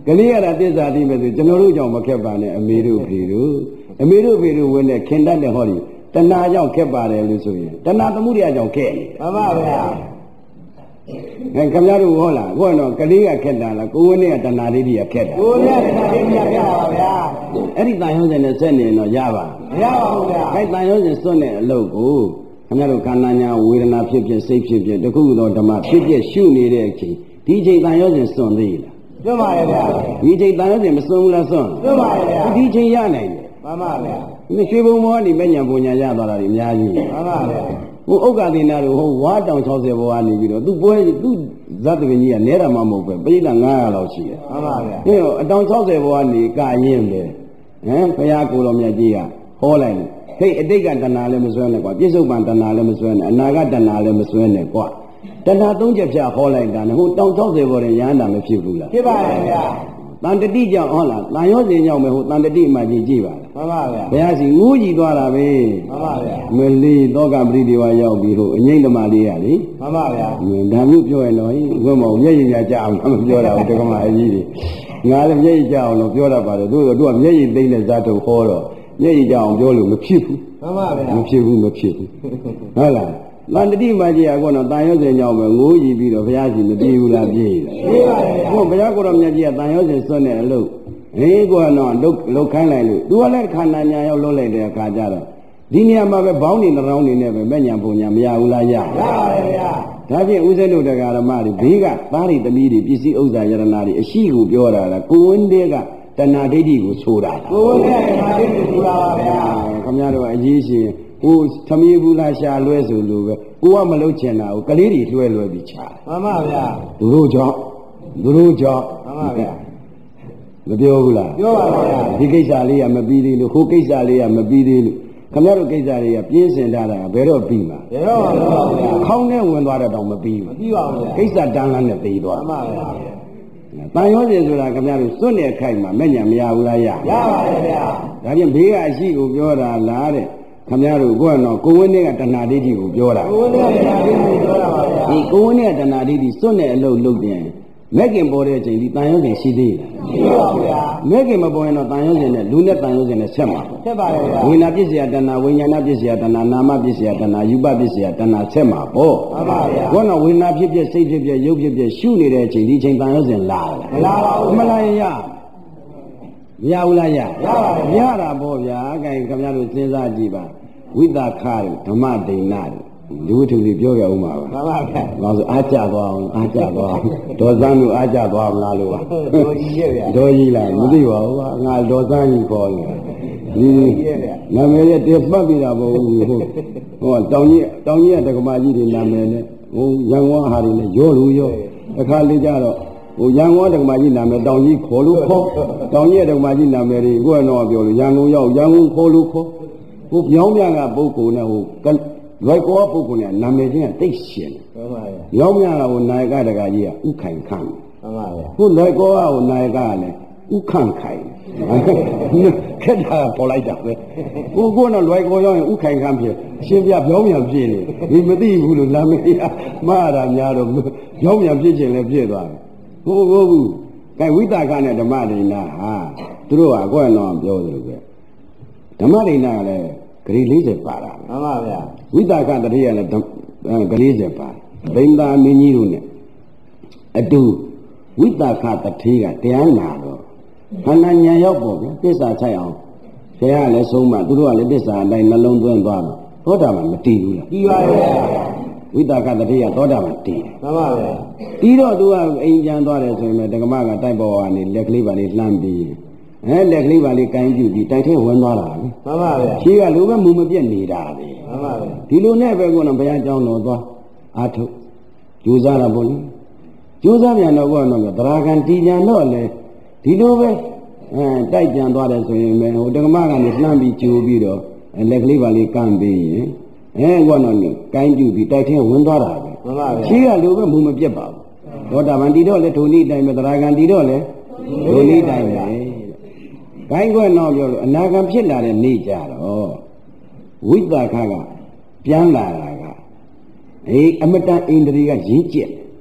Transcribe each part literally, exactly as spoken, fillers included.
ကလေးရတာသစ္စာသိမဲ့ဆိုကျွန်တော်တို့ကြောင့်မခက်ပါနဲ့အမေတို့ဖေတို့အမေတို့ဖေတို့ဝင်တဲ့ခင်တတ်တဲ့ဟောဒီတဏှာကြောင့်ခက်ပါတယ်လို့ဆိုရင်တဏှာသမှုရိယကြောင့်ခက်နေမှန်ပါဗျာအဲခင်ဗျားတို့ဟောလားဟောတော့ကလေးကခက်တာလားကိုဝင်းနဲ့တဏှာလေးကြီးကခက်တာကိုဝင်းနဲ့တဏှာလေးကြီးကခက်တာပါဗျာအဲ့ဒီတန်ရုံးစင်နဲ့ဆက်နေတော့ရပါမရပါဘူးဗျာအဲ့တန်ရုံးစင်စွန့်တဲ့အလုပ်ကိုခင်ဗျားတို့ခန္ဓာညာဝေဒနာဖြစ်ဖြစ်စိတ်ဖြစ်ဖြစ်တခုသောဓမ္မဖြစ်ဖြစ်ရှုနေတဲ့အချိန်ဒီချိန်တန်ရုံးစင်စွန့်သေးလားစွန့်ပါရဲ့ဗျာဒီချိန်တန်ရုံးစင်မစွန့်ဘူးလားစွန့်စွန့်ပါရဲ့ဗျာဒီချိန်ရနိုင်တယ်မှန်ပါဗျာဒီရွှေဘုံဘောကနေမညံပုံညာရသွားတာဒီအများကြီးမှန်ပါဗျာဟိုဥက္ကဒေနာတို့ဟိုဝါတောင်၆၀ဘောကနေပြီးတော့သူပွဲသူဇတ်တပင်ကြီးကနဲတာမှမဟုတ်ပဲပိဋကငါးရာလောက်ရှိတယ်မှန်ပါဗျာဒီတော့အတောင်၆၀ဘောကနေကာရင်ပဲဟမ်ဘုရားကိုယ်တော်မြတ်ကြီးကဟောလိုက်တယ်ဟိတ်အတိတ်ကတဏှာလည်းမစွဲနဲ့ကွာပြစ္ဆုတ်ပံတဏှာလည်းမစွဲနဲ့အနာဂတ်တဏှာလည်းမစွဲနဲ့ကွာတဏှာသုံးချက်ဖြတ်ဟောလိုက်တာနဲ့ဟိုတောင်၆၀ဘောနဲ့ရဟန္တာမဖြစ်ဘူးလားဖြစ်ပါရဲ့ဗျာတန်တတိကြောင့်ဟုတ်လားတန်ရောစဉ်ကြောင့်ပဲဟိုတန်တတိမှကြည့်ကြည့်ပါလားမှန်ပါဗျာဘုရားစီငိုးကြည့်သွားတာပဲမှန်ပါဗျာမလီသောကပရိဒီဝါရောက်ပြီးဟိုအငိမ့်ဓမ္မလေးရလေမှန်ပါဗျာဒါမျိုးပြောရင်တော့ဝတ်မောင်မျက်ရည်ကြကြအောင်မပြောတာဘူးတက္ကမအကြီးတွေငါလည်းမျက်ရည်ကြအောင်လို့ပြောတတ်ပါတယ်သူတို့ကမျက်ရည်သိမ့်တဲ့ဇာတ်ထုတ်ဟောတော့မျက်ရည်ကြအောင်ပြောလို့မဖြစ်ဘူးမှန်ပါဗျာမဖြစ်ဘူးမဖြစ်ဘူးဟုတ်လားတန်တတိမကြီးကတော့တန်ရောစဉ်ကြောင့်ပဲငိုးကြည့်ပြီးတော့ဘုရားရှင်မပြေဘူးလားပြေးလားပြေးပါရဲ့ဟိုဘုရားကိုယ်တော်မြတ်ကြီးကတန်ရောစဉ်စွန့်တဲ့အလုပ်ဟေးကောတော့လုတ်လုတ်ခိုင်းလိုက်လို့သူကလည်းခန္ဓာညာရောက်လုတ်လိုက်တဲ့အခါကျတော့ဒီနေရာမှာပဲဘောင်းနေတောင်းနေနဲ့ပဲမဲ့ညာပုံညာမရဘူးလားရရပါတယ်ဗျာဒါဖြင့်ဦးဇင်းတို့တရားဓမ္မတွေဘေးကသားတွေသမီးတွေပစ္စည်းဥစ္စာယရနာတွေအရှိကိုပြောတာလားကိုဝင်းတဲ့ကတဏှာဒိဋ္ဌိကိုဆိုတာကိုဝင်းတဲ့တဏှာဒိဋ္ဌိကိုဆိုတာပါဗျာခင်ဗျားတို့အရေးရှင်ဟိုသမီးဘူးလားရှာလွဲဆိုလို့ပဲကိုကမလုပ်ချင်တာကိုကလေးတွေလွှဲလွှဲပြီးချာမှန်ပါဗျာသူတို့ကြောင့်သူတို့ကြောင့်မှန်ပါဗျာမပြောဘူးလားပြောပါဗျာဒီကိစ္စလေးကမပြီးသေးလို့ဟိုကိစ္စလေးကမပြီးသေးလို့ခင်ဗျားတို့ကိစ္စတွေကပြင်းစင်ထားတာဘယ်တော့ပြီးမှာဘယ်တော့မှမပါဘူးဗျာခေါင်းနဲ့ဝင်သွားတော့မပြီးဘူးမပြီးပါဘူးဗျာကိစ္စတန်းလန်းနဲ့ပြီးသွားမှန်ပါဗျာတန်ရောစဉ်ဆိုတာခင်ဗျားတို့စွန့်တဲ့အခိုက်မှာမဲ့ညာမရဘူးလားရရပါတယ်ဗျာဒါပြင်ဘေးကအရှိကိုပြောတာလားတဲ့ခင်ဗျားတို့ကတော့ကိုဝင်းနဲ့ကတဏှာဒိဋ္ဌိကိုပြောတာကိုဝင်းနဲ့ကတဏှာဒိဋ္ဌိကိုပြောတာပါဗျာဒီကိုဝင်းနဲ့ကတဏှာဒိဋ္ဌိစွန့်တဲ့အလုပ်လုပ်ပြန်မဲ့ခင်ပေါ်တဲ့အချိန်ဒီတန်ရုံးစဉ်ရှိသေးလားရှိပါဘူးဗျာမဲ့ခင်မပေါ်ရင်တော့တန်ရုံးစဉ်နဲ့လူနဲ့တန်ရုံးစဉ်နဲ့ဆက်မှာဆက်ပါရဲ့ဗျာဝိညာဉ်ပစ္စယတဏှာဝိညာဏပစ္စယတဏှာနာမပစ္စယတဏှာယူပပစ္စယတဏှာဆက်မှာပေါ့မှန်ပါဗျာဘောတော့ဝိညာဉ်ဖြစ်ဖြစ်စိတ်ဖြစ်ဖြစ်ရုပ်ဖြစ်ဖြစ်ရှုနေတဲ့အချိန်ဒီချိန်တန်ရုံးစဉ်လာမလာပါဘူးမလာရင်ရမရဘူးလားရရပါတယ်ရတာပေါ့ဗျာအဲခင်ဗျားတို့စဉ်းစားကြည့်ပါဝိသခာဓမ္မဒိဏလူထုတွေပြောရအောင်ပါမှန်ပါဗျာဘာလို့အားကြသွားအောင်အားကြသွားအောင်ဒေါ်စန်းတို့အားကြသွားမလားလို့ပါဒေါ်ကြီးရဲ့ဗျာဒေါ်ကြီးလားမသိပါဘူးငါဒေါ်စန်းကြီးခေါ်နေဒီနာမည်ရဲ့တက်ပတ်ပြီးတာမဟုတ်ဘူးဟုတ်ဟောတောင်ကြီးတောင်ကြီးကတက္ကမကြီးတွေနာမည်နဲ့ဟိုရန်ကုန်ဟာတွေနဲ့ရောလို့ရောအခါလေးကြတော့ဟိုရန်ကုန်တက္ကမကြီးနာမည်တောင်ကြီးခေါ်လို့ခေါ်တောင်ကြီးတက္ကမကြီးနာမည်တွေကိုကတော့ပြောလို့ရန်ကုန်ရောက်ရန်ကုန်ခေါ်လို့ခေါ်ဟိုပြောင်းပြန်ကပုဂ္ဂိုလ်နဲ့ဟိုလွိုက်ကောပုဂ္ဂိုလ်နဲ့နာမည်ချင်းကတိတ်ရှင်တယ်မှန်ပါဗျာရောင်းမြန်ကဟိုနာယကတကကြီးကဥခိုင်ခန့်မှန်ပါဗျာဟိုလွိုက်ကောကဟိုနာယကကလည်းဥခန့်ခိုင်ခက်တာပေါ်လိုက်တာပဲဟိုကတော့လွိုက်ကောရောက်ရင်ဥခိုင်ခန့်ဖြစ်အရှင်ပြပြောင်းမြန်ဖြစ်နေဒီမသိဘူးလို့နာမည်ကမှားတာများတော့ပြောင်းမြန်ဖြစ်ခြင်းလည်းဖြစ်သွားတယ်ဟိုဟိုဘူးကဲဝိသကနဲ့ဓမ္မဒိဏဟာသူတို့ကအခုကတော့ပြောသလိုပဲဓမ္မဒိဏကလည်းဂရီ၄၀ပါတာမှန်ပါဗျာဝိသကတတိယလည်းဂရီ၄၀ပါတယ်ဗိန္ဒာမင်းကြီးတို့နဲ့အတူဝိသကတတိကတရားနာတော့ခန္ဓာဉာဏ်ရောက်ပေါ့ဗျာသစ္စာချိုက်အောင်ဆရာကလည်းဆုံးမသူတို့ကလည်းသစ္စာအတိုင်းနှလုံးသွင်းသွားတော့သောတာပန်မတည်ဘူးလားတည်ပါရဲ့ဝိသကတတိယသောတာပန်တည်တယ်မှန်ပါဗျာတီးတော့သူကအိမ်ပြန်သွားတယ်ဆိုရင်ဒကမကတိုက်ပေါ်ကနေလက်ကလေးပါလေးလှမ်းပြီးအဲလက်ကလေးပါလေးကိုင်းပြူပြီးတိုက်ထဲဝင်သွားတာလေမှန်ပါဗျာရှိကလူပဲမူမပြတ်နေတာပဲမှန်ပါဗျာဒီလိုနဲ့ပဲကတော့ဘုရားကျောင်းတော်သွားအာထုတ်ကြိုးစားတာပေါ့လေကြိုးစားပြန်တော့ကတော့သရဂံတီပြန်တော့လေဒီလိုပဲအဲတိုက်ပြန်သွားတယ်ဆိုရင်ပဲဟိုဒကမကနေလှမ်းပြီးကြိုးပြီးတော့လက်ကလေးပါလေးကမ်းပြီးရင်အဲကတော့ကိုင်းပြူပြီးတိုက်ထဲဝင်သွားတာပဲမှန်ပါဗျာရှိကလူပဲမူမပြတ်ပါဘူးသောတာပန်တီတော့လေဒုနိတိုင်းပဲသရဂံတီတော့လေဒုနိတိုင်းပဲဂိုင်းခွက်တော့ပြောလို့အနာဂံဖြစ်လာတဲ့နေ့ကြတော့ဝိသခကပြန်လာတာကအေးအမတန်အိန္ဒြေကရင်းကျက်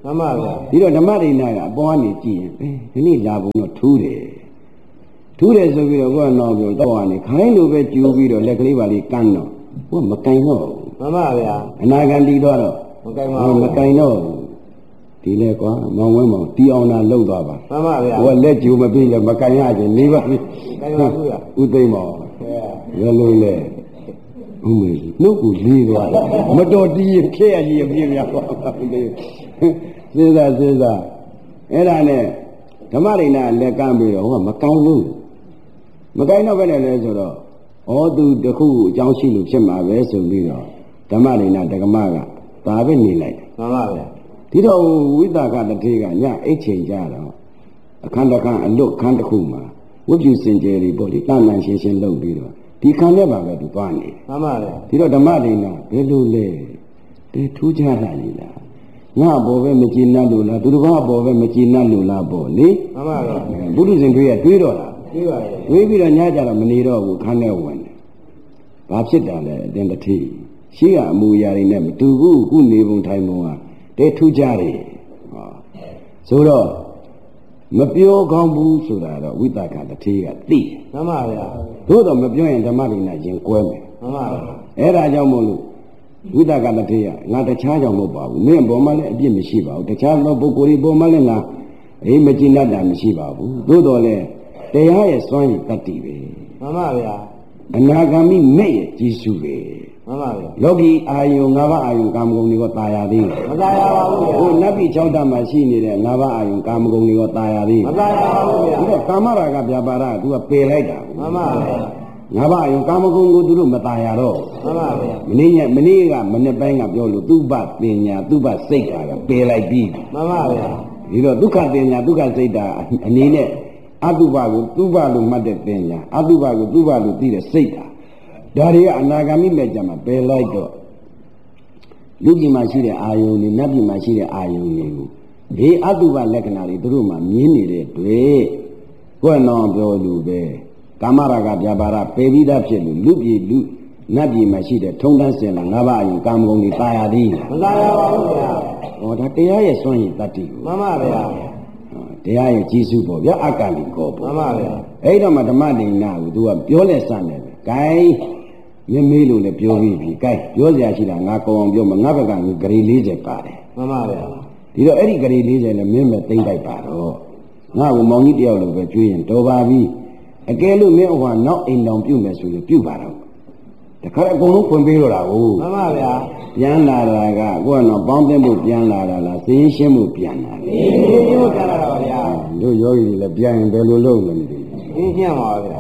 မှန်ပါဗျာဒီတော့ဓမ္မဒိဋ္ဌာကအပေါ်ကနေကြည့်ရင်ဒီနေ့လာဘုံတော့ထူးတယ်ထူးတယ်ဆိုပြီးတော့ကိုကတော့ပြောတော့ကနေခိုင်းလိုပဲကျူပြီးတော့လက်ကလေးပါလေးကန်းတော့ကိုကမကင်တော့မှန်ပါဗျာအနာဂံတီတော့မကင်ပါဘူးမကင်တော့ဒီလေကွာမောင်ဝဲမောင်တီအောင်တာလှုပ်သွားပါမှန်ပါဗျာကိုကလက်ကျူမပြီးလဲမကင်ရခြင်းနေပါပြီကင်ပါဘူးဗျာဥသိမ့်မောင်ရလို့လေဥမေနှုတ်ကိုလေးသွားတယ်မတော်တီးခဲ့ရကြီးအပြင်းများပါစဉ်းစားစဉ်းစားအဲ့ဒါနဲ့ဓမ္မဒိဋ္ဌာလက်ကမ်းပြီးတော့ဟောမကင်ဘူးမကင်တော့ပဲလေဆိုတော့ဩသူတခုအကြောင်းရှိလို့ဖြစ်မှာပဲဆိုပြီးတော့ဓမ္မဒိဋ္ဌာတက္ကမကဒါပဲနေလိုက်မှန်ပါဗျာဒီတော့ဝိသကတထေကညအိတ်ချိန်ကြတော့အခန်းတစ်ခန်းအလွတ်ခန်းတစ်ခုမှာဝိပုစင်ကျယ်တွေပေါ့လေတန်တန်ရှင်းရှင်းလုပ်ပြီးတော့ဒီခန်းထဲမှာပဲသူသွားနေမှန်ပါဗျာဒီတော့ဓမ္မဒိဋ္ဌာဘယ်လိုလဲဒီထူးခြားလာလေလားငါဘောပဲမကြည်နပ်လို့လားသူတစ်ပါးဘောပဲမကြည်နပ်လို့လားပေါ့လေမှန်ပါဗျာဘုရုရှင်တွေးရတွေးတော့လားတွေးပါရဲ့တွေးပြီးတော့ညကြတော့မနေတော့ဘူးခန်းထဲဝင်တယ်ဘာဖြစ်တာလဲအတင်းတထေရှိကအမူအရာတွေနဲ့မတူဘူးခုနေပုံထိုင်ပုံကတဲထူးကြတယ်ဟောဆိုတော့မပြောကောင်းဘူးဆိုတာတော့ဝိသကတထေကသိမှန်ပါဗျာသို့တော့မပြောရင်ဓမ္မဒိဋ္ဌာရင်ကွဲမယ်မှန်ပါဗျာအဲ့ဒါကြောင့်မို့လို့ဝိသကတထေကငါတခြားကြောင့်မဟုတ်ပါဘူးမင်းပေါ်မှာလည်းအပြစ်မရှိပါဘူးတခြားသောပုဂ္ဂိုလ်တွေပေါ်မှာလည်းငါအေးမကျင်တတ်တာမရှိပါဘူးသို့တော်လည်းတရားရဲ့စွမ်းရည်တတ္တိပဲမှန်ပါဗျာအနာဂါမိမဲ့ရဲ့ကြီးစုပဲမှန်ပါဗျာလောကီအာယုံ၅ပါးအာယုံကာမဂုဏ်တွေကတာယာသေးမတာယာပါဘူးဗျာဟိုနတ်ပြည်၆ဓာတ်မှာရှိနေတဲ့၅ပါးအာယုံကာမဂုဏ်တွေကတာယာသေးမတာယာပါဘူးဗျာဒီတော့ကာမရာဂဗျာပါဒကသူကပယ်လိုက်တာမှန်ပါဗျာငါးပါးအာယုံကာမဂုဏ်ကိုသူတို့မတာယာတော့မှန်ပါဗျာမနေ့ညမနေ့ကမနေ့ပိုင်းကပြောလို့သူဘပညာသူဘစိတ်တာကပယ်လိုက်ပြီမှန်ပါဗျာဒီတော့ဒုက္ခပညာဒုက္ခစိတ်တာအနေနဲ့အတုပကိုသူဘလို့မှတ်တဲ့ပညာအတုပကိုသူဘလို့သိတဲ့စိတ်တာဒါတွေကအနာဂါမိမဲ့ကြမှာပယ်လိုက်တော့လူကြီးမှာရှိတဲ့အာယုန်တွေနတ်ပြည်မှာရှိတဲ့အာယုန်တွေကိုဒီအတုပလက္ခဏာတွေသူတို့မှမြင်နေတဲ့တွေ့ကိုယ်တော်ပြောလို့ပဲကာမရာဂဗျာပါဒပယ်ပြီးသားဖြစ်လို့လူပြည်လူနတ်ပြည်မှာရှိတဲ့ထုံတန်းစင်လာငါးပါးအရင်ကာမဂုဏ်တွေတာယာသည်မတာယာပါဘူးဗျာဟောဒါတရားရဲ့စွမ်းရည်တတ္တိကိုမှန်ပါဗျာတရားရဲ့ကြီးစုပေါ့ဗျာအကလိကောပေါ့မှန်ပါဗျာအဲ့တော့မှဓမ္မဒိဋ္ဌာကို तू ကပြောလဲစတယ်ပဲ gain မင်းမေးလို့လည်းပြောပြီးပြီ gain ပြောစရာရှိတာငါကောင်းအောင်ပြောမငါဘက်ကဂရေ၄၀ပါတယ်မှန်ပါဗျာဒီတော့အဲ့ဒီဂရေ၄၀နဲ့မင်းမဲ့သိမ့်လိုက်ပါတော့ငါ့ကိုမောင်ကြီးတယောက်လိုပဲကြွေးရင်တော်ပါပြီအကယ်လို့မင်းဟောနောက်အိမ်တော်ပြုမယ်ဆိုရင်ပြုပါတော့တခါအကုန်လုံးဖွင့်ပေးတော့တာကိုမှန်ပါဗျာပြန်လာတာကကိုကတော့ပေါင်းသိဖို့ပြန်လာတာလားသိရှင်းဖို့ပြန်လာတယ်သိရှင်းဖို့ပြန်လာတာပါဗျာတို့ယောဂီတွေလည်းပြန်ရင်ဘယ်လိုလုပ်လဲမသိဘူးသိရှင်းပါဗျာ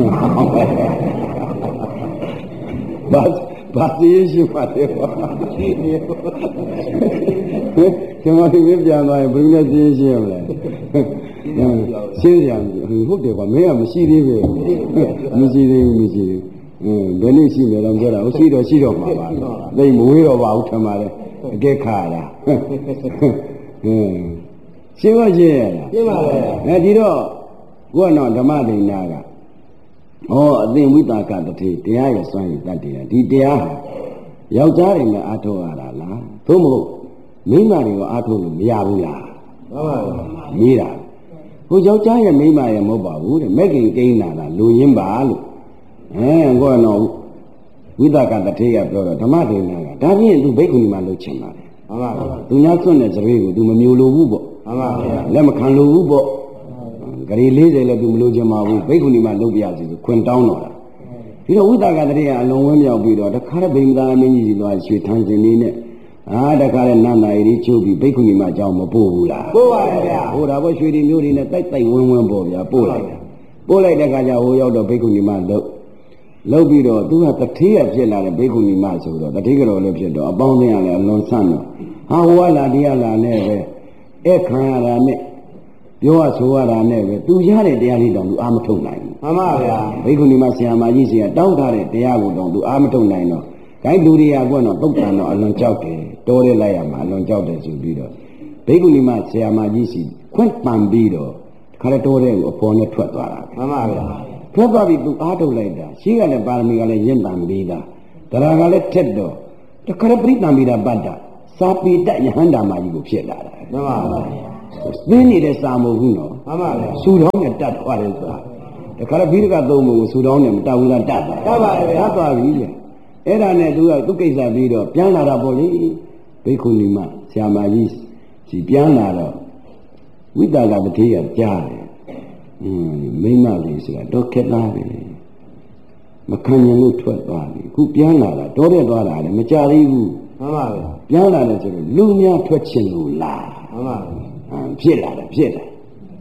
ဘာဘာသိရှင်းပါတယ်ဘာသိရှင်းကျွန်တော်ဒီပြန်သွားရင်ဘယ်လိုလဲသိရှင်းရမလဲရှင်းရမယ်ဟုတ်တယ်ကွာမင်းကမရှိသေးပဲမရှိသေးဘူးမရှိသေးဘူးဘယ်နည်းရှိလဲတော့ပြောတာဟုတ်ရှိတော့ရှိတော့မှာပါသိမဝေးတော့ပါဘူးထင်ပါလေအကဲခါရဟင်းရှင်းပါရှင်းရလားရှင်းပါလေအဲဒီတော့ကိုကတော့ဓမ္မဒိဋ္ဌာကဟောအသင်ဝိတာကတထေတရားရဲ့စွမ်းရည်တတ်တယ်ဒီတရားဟာယောက်ျားတွေနဲ့အားထုတ်ရတာလားသို့မဟုတ်မိန်းမတွေကအားထုတ်လို့မရဘူးလားမှန်ပါဗျာမေးတာဟိုယောက်ျားရဲ့မိန်းမရဲ့မဟုတ်ပါဘူးတဲ့မဲ့ခင်ကိန်းလာတာလူရင်းပါလို့အဲကိုကတော့ဝိသကတထေကပြောတော့ဓမ္မဒိဋ္ဌာကဒါဖြင့်သူဘိက္ခုနီမှာလှုပ်ချင်ပါတယ်မှန်ပါဗျာသူများဆွတ်တဲ့စပေးကိုသူမမျိုးလိုဘူးပေါ့မှန်ပါဗျာလက်မခံလိုဘူးပေါ့ဂရီ၄၀လည်းသူမလိုချင်ပါဘူးဘိက္ခုနီမှာလှုပ်ပြရစီသူခွင်တောင်းတော့တာဒီတော့ဝိသကတထေကအလုံးဝင်းမြောက်ပြီးတော့တခါတည်းဗိမ္မာအမင်းကြီးစီသွားရွှေထန်းစင်လေးနဲ့အာတခါလဲနန္ဒာရီချုပ်ပြီးဘိက္ခုနီမှာအကြောင်းမပို့ဘူးလားပို့ပါဗျာဟိုဒါပေါ့ရွှေတွေမျိုးတွေနဲ့တိုက်တိုက်ဝင်းဝင်းပေါ့ဗျာပို့လိုက်တယ်ပို့လိုက်တဲ့ခါကျဟိုရောက်တော့ဘိက္ခုနီမှာလှုပ်လှုပ်ပြီးတော့သူကတထေးရဖြစ်လာတဲ့ဘိက္ခုနီမှာဆိုတော့တထေးကြော်လည်းဖြစ်တော့အပေါင်းအသင်းကလည်းအလွန်ဆန့်တော့ဟာဟိုကလာတရားလာနဲ့ပဲအဲ့ခံရတာနဲ့ပြောရဆိုရတာနဲ့ပဲသူရတဲ့တရားလေးတောင်သူအာမထုတ်နိုင်ဘူးမှန်ပါဗျာဘိက္ခုနီမှာဆရာမကြီးဆရာတောင်းထားတဲ့တရားကိုတောင်သူအာမထုတ်နိုင်တော့ဂိုင်းလူတွေကကွတော့တုတ်တန်တော့အလွန်ကြောက်တယ်တိုးရဲလိုက်ရမှာအလွန်ကြောက်တယ်ဆိုပြီးတော့ဘိက္ခုနီမှာဆရာမကြီးစီခွင့်ပန်ပြီးတော့ခါရတိုးတဲ့ကိုအပေါ်နဲ့ထွက်သွားတာမှန်ပါဗျာထွက်သွားပြီးသူအားထုတ်လိုက်တာရှိကလည်းပါရမီကလည်းရင့်တန်ပြီးတာတရားကလည်းထက်တော့တခါရပရိတံမိတာပတ္တစာပေတယဟန္တာမကြီးကိုဖြစ်လာတာမှန်ပါဗျာသင်းနေတဲ့စာမဟုတ်ဘူးနော်မှန်ပါဗျာဆူတောင်းနဲ့တတ်သွားတယ်ဆိုတာတခါတော့ဘိဓကသုံးပုံကိုဆူတောင်းနဲ့မတတ်ဘူးလားတတ်သွားတတ်ပါဗျာတတ်သွားပြီလေအဲ့ဒါနဲ့သူကသူ့ကိစ္စပြီးတော့ပြန်လာတာပေါ့လေဘိက္ခုနီမဆရာမကြီးစီပြန်လာတော့ဝိတာကပတိကကြားတယ်အင်းမိမလေးဆိုတာတော့ခက်သားပဲမခံနိုင်လို့ထွက်သွားပြီခုပြန်လာတာတော့တဲ့သွားတာလည်းမကြသေးဘူးမှန်ပါဗျာပြန်လာတယ်ဆိုတော့လူများထွက်ချင်လို့လားမှန်ပါဗျာဖြစ်လာတယ်ဖြစ်တယ်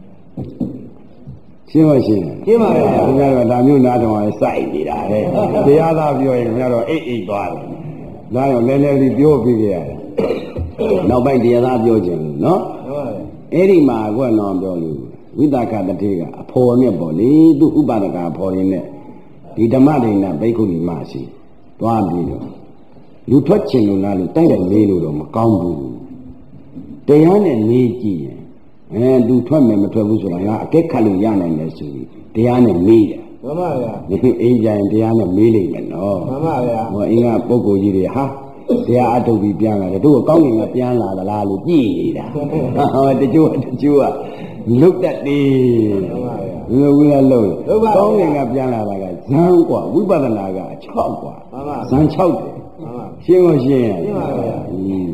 ရှင်းပါရှင်းရှင်းပါဗျာခင်ဗျားတို့ဒါမျိုးနားထောင်ရင်စိုက်နေတာပဲတရားသားပြောရင်ခင်ဗျားတို့အိတ်အိတ်သွားတယ်ဒါရောလဲလဲလေးပြောပြီးကြရတယ်နောက်ပိုင်းတရားသားပြောခြင်းနော်ဟုတ်ပါဗျာအဲ့ဒီမှာကတော့ပြောလို့ဝိသကတတိကအဖော်နဲ့ပေါ့လေသူဥပဒကအဖော်ရင်းနဲ့ဒီဓမ္မဒိဏဘိက္ခုနီမရှိသွားပြီးတော့လူထွက်ချင်လို့လားလို့တိုက်တယ်လေးလို့တော့မကောင်းဘူးတရားနဲ့နေကြည့်ရင်အဲလူထွက်မယ်မထွက်ဘူးဆိုတာကအကဲခတ်လို့ရနိုင်တယ်ဆိုပြီးတရားနဲ့မေးတယ်မှန်ပါဗျာဒီအိမ်ကြရင်တရားနဲ့မေးလိုက်မယ်နော်မှန်ပါဗျာဟောအင်းကပုဂ္ဂိုလ်ကြီးတွေဟာတရားအထုတ်ပြီးပြန်လာတယ်တို့ကကောင်းကင်ကပြန်လာသလားလို့ကြည့်နေတာဟောတချို့တချို့ကလုတ်တတ်တယ်မှန်ပါဗျာလူဝိရလို့ကောင်းကင်ကပြန်လာတာကဇံกว่าဝိပဿနာက၆กว่าမှန်ပါဇံ၆တယ်မှန်ပါရှင်းလို့ရှင်းရရှင်းပါဗျာ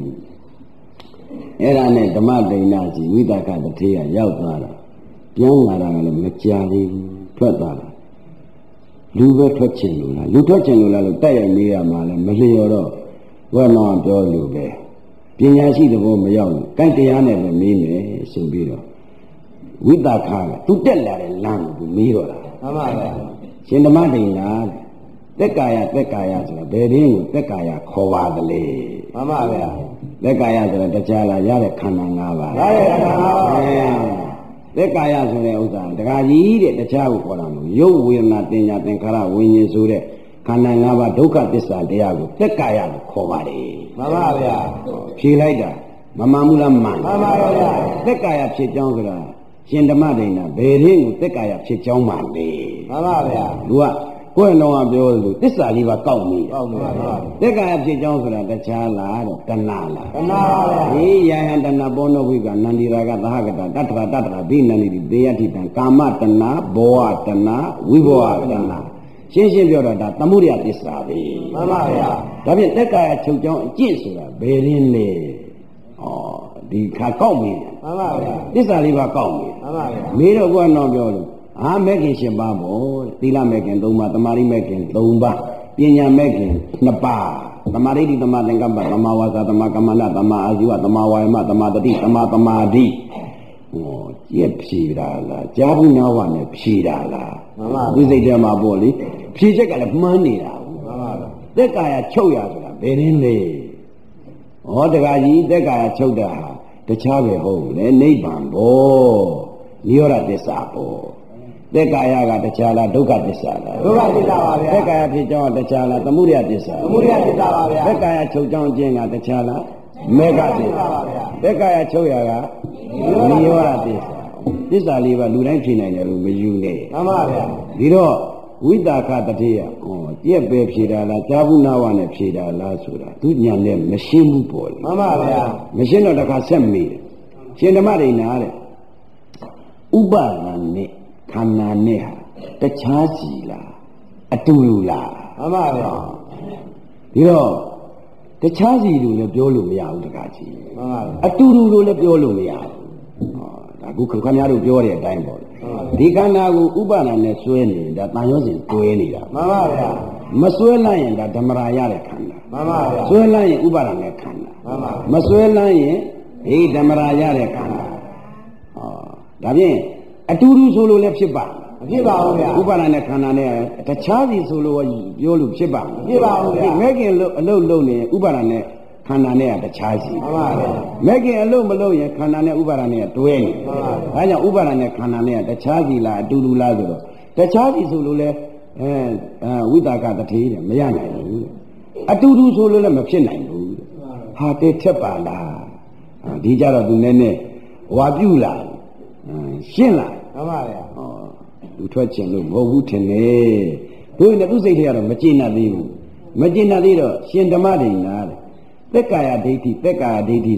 အဲ့ဒါနဲ့ဓမ္မဒိဏကြီးဝိသကတတိယရောက်သွားတာပြန်လာတာကလည်းမကြာသေးဘူးထွက်သွားတာလူပဲထွက်ချင်လို့လားလူထွက်ချင်လို့လားလို့တိုက်ရိုက်မေးရမှာလဲမလျော်တော့ဘုရားတော်ပြောလို့ပဲပညာရှိတဲ့ဘောမရောက်ဘူးကိုယ်တရားနဲ့ပဲမေးမယ်ဆိုပြီးတော့ဝိသကကသူတက်လာတဲ့လမ်းကိုမေးတော့တာမှန်ပါဗျာရှင်ဓမ္မဒိဏသက်ကာယသက်ကာယဆိုတာဘယ်ရင်းကိုသက်ကာယခေါ်ပါသလဲမှန်ပါဗျာသက်ကာယဆိုတာတရားလာရတဲ့ခန္ဓာ၅ပါးရတဲ့ခန္ဓာ၅ပါးသက်ကာယဆိုတဲ့ဥစ္စာတခါကြီးတဲ့တရားကိုခေါ်တာမဟုတ်ရုပ်ဝေဒနာတင်ညာသင်္ခါရဝိညာဉ်ဆိုတဲ့ခန္ဓာ၅ပါးဒုက္ခသစ္စာတရားကိုသက်ကာယကိုခေါ်ပါတယ်မှန်ပါဗျာဖြေလိုက်တာမမှန်ဘူးလားမှန်မှန်ပါဗျာသက်ကာယဖြစ်ကြောင်းဆိုတာရှင်ဓမ္မဒိဏဘယ်ရင်းကိုသက်ကာယဖြစ်ကြောင်းမှလေမှန်ပါဗျာသူကကိုယ်တော်ကပြောလို့သစ္စာလေးပါကောက်နေကောက်နေပါဗျာသက်ကာယဖြစ်ကြောင်းဆိုတာတခြားလားတဲ့တဏှာလားတဏှာပါဗျာဒီယဟန်တဏှာဘောနဝိကနန္ဒီရာကသဟကတတတ္ထရာတတ္ထရာဘိနန္ဒီတေယတိတံကာမတဏှာဘောဝတဏှာဝိဘောဝတဏှာရှင်းရှင်းပြောတော့ဒါသမုဒယသစ္စာပဲမှန်ပါဗျာဒါဖြင့်သက်ကာယချုပ်ကြောင်းအကျင့်ဆိုတာဘယ်ရင်းလဲဩဒီခါကောက်မိတယ်မှန်ပါဗျာသစ္စာလေးပါကောက်မိမှန်ပါဗျာမေးတော့ကတော့ပြောလို့အာမဲခင်ရှင်ပါပေါ့သီလမဲခင်၃ပါးသမာဓိမဲခင်၃ပါးပညာမဲခင်၂ပါးသမာဓိတိသမာသင်္ကပ္ပသမာဝါစာသမာကမ္မန္တသမာအာဇီဝသမာဝါယမသမာတတိသမာသမာဓိဟောကြည့်ဖြေတာလားကြားဘူးနာဝနဲ့ဖြေတာလားမှန်ပါဒီစိတ်ထဲမှာပေါ့လေဖြေချက်ကလည်းမှန်းနေတာမှန်ပါသက်ကာယချုပ်ရဆိုတာဘယ်ရင်းလဲဟောတခါကြီးသက်ကာယချုပ်တာဟာတခြားပဲဟုတ်လေနိဗ္ဗာန်ဘောနိရောဓသစ္စာဘောသက်ကာယကတခြားလားဒုက္ခသစ္စာလားဒုက္ခသစ္စာပါဗျာသက်ကာယဖြစ်ကြောင်းတခြားလားသမုဒယသစ္စာသမုဒယသစ္စာပါဗျာသက်ကာယချုပ်ကြောင်းခြင်းကတခြားလားမေဃသစ္စာပါဗျာသက်ကာယချုပ်ရကနိရောဓသစ္စာသစ္စာလေးပါလူတိုင်းဖြေနိုင်တယ်လို့မယူနဲ့မှန်ပါဗျာဒီတော့ဝိတာခတတိယဟောကြက်ပဲဖြေတာလားကြာဘူးနာဝနဲ့ဖြေတာလားဆိုတာသူညာနဲ့မရှင်းဘူးပေါ့လေမှန်ပါဗျာမရှင်းတော့တခါဆက်မေးတယ်ရှင်ဓမ္မဒိဏတဲ့ဥပါဒဏ်နဲ့ခန္ဓာနဲ့ဟာတခြားစီလားအတူတူလားမှန်ပါဗျာဒီတော့တခြားစီလို့လည်းပြောလို့မရဘူးတခါကြီးမှန်ပါဗျာအတူတူလို့လည်းပြောလို့မရဘူးဟောဒါခုခင်ဗျားတို့ပြောတဲ့အတိုင်းပေါ့ဒီခန္ဓာကိုဥပါဒဏ်နဲ့စွဲနေဒါတန်ရောစဉ်တွဲနေတာမှန်ပါဗျာမစွဲလိုက်ရင်ဒါဓမ္မရာရတဲ့ခန္ဓာမှန်ပါဗျာစွဲလိုက်ရင်ဥပါဒဏ်နဲ့ခန္ဓာမှန်ပါမစွဲလိုက်ရင်ဒီဓမ္မရာရတဲ့ခန္ဓာဟောဒါဖြင့်အတူတူဆိုလို့လည်းဖြစ်ပါမဖြစ်ပါဘူးဗျာဥပါဒဏ်နဲ့ခန္ဓာနဲ့တခြားစီဆိုလို့ပြောလို့ဖြစ်ပါမဖြစ်ပါဘူးဗျာမဲခင်အလုပ်လုပ်နေဥပါဒဏ်နဲ့ခန္ဓာနဲ့တခြားစီမှန်ပါဗျာမဲခင်အလုပ်မလုပ်ရင်ခန္ဓာနဲ့ဥပါဒဏ်နဲ့တွဲနေမှန်ပါဒါကြောင့်ဥပါဒဏ်နဲ့ခန္ဓာနဲ့တခြားစီလားအတူတူလားဆိုတော့တခြားစီဆိုလို့လည်းအဲဝိတာကတထေးတယ်မရနိုင်ဘူးအတူတူဆိုလို့လည်းမဖြစ်နိုင်ဘူးဟာတဲ့ထက်ပါလားဒီကြတော့သူနည်းနည်းဝါပြုလာရှင်းလာမှန်ပါဗျာဟောသူထွက်ချင်လို့မဟုတ်ဘူးထင်တယ်တို့နဲ့သူစိတ်ထဲကတော့မကျေနပ်သေးဘူးမကျေနပ်သေးတော့ရှင်ဓမ္မဒိဏတဲ့သက်ကာယဒိဋ္ဌိသက်ကာယဒိဋ္ဌိဆိုတာ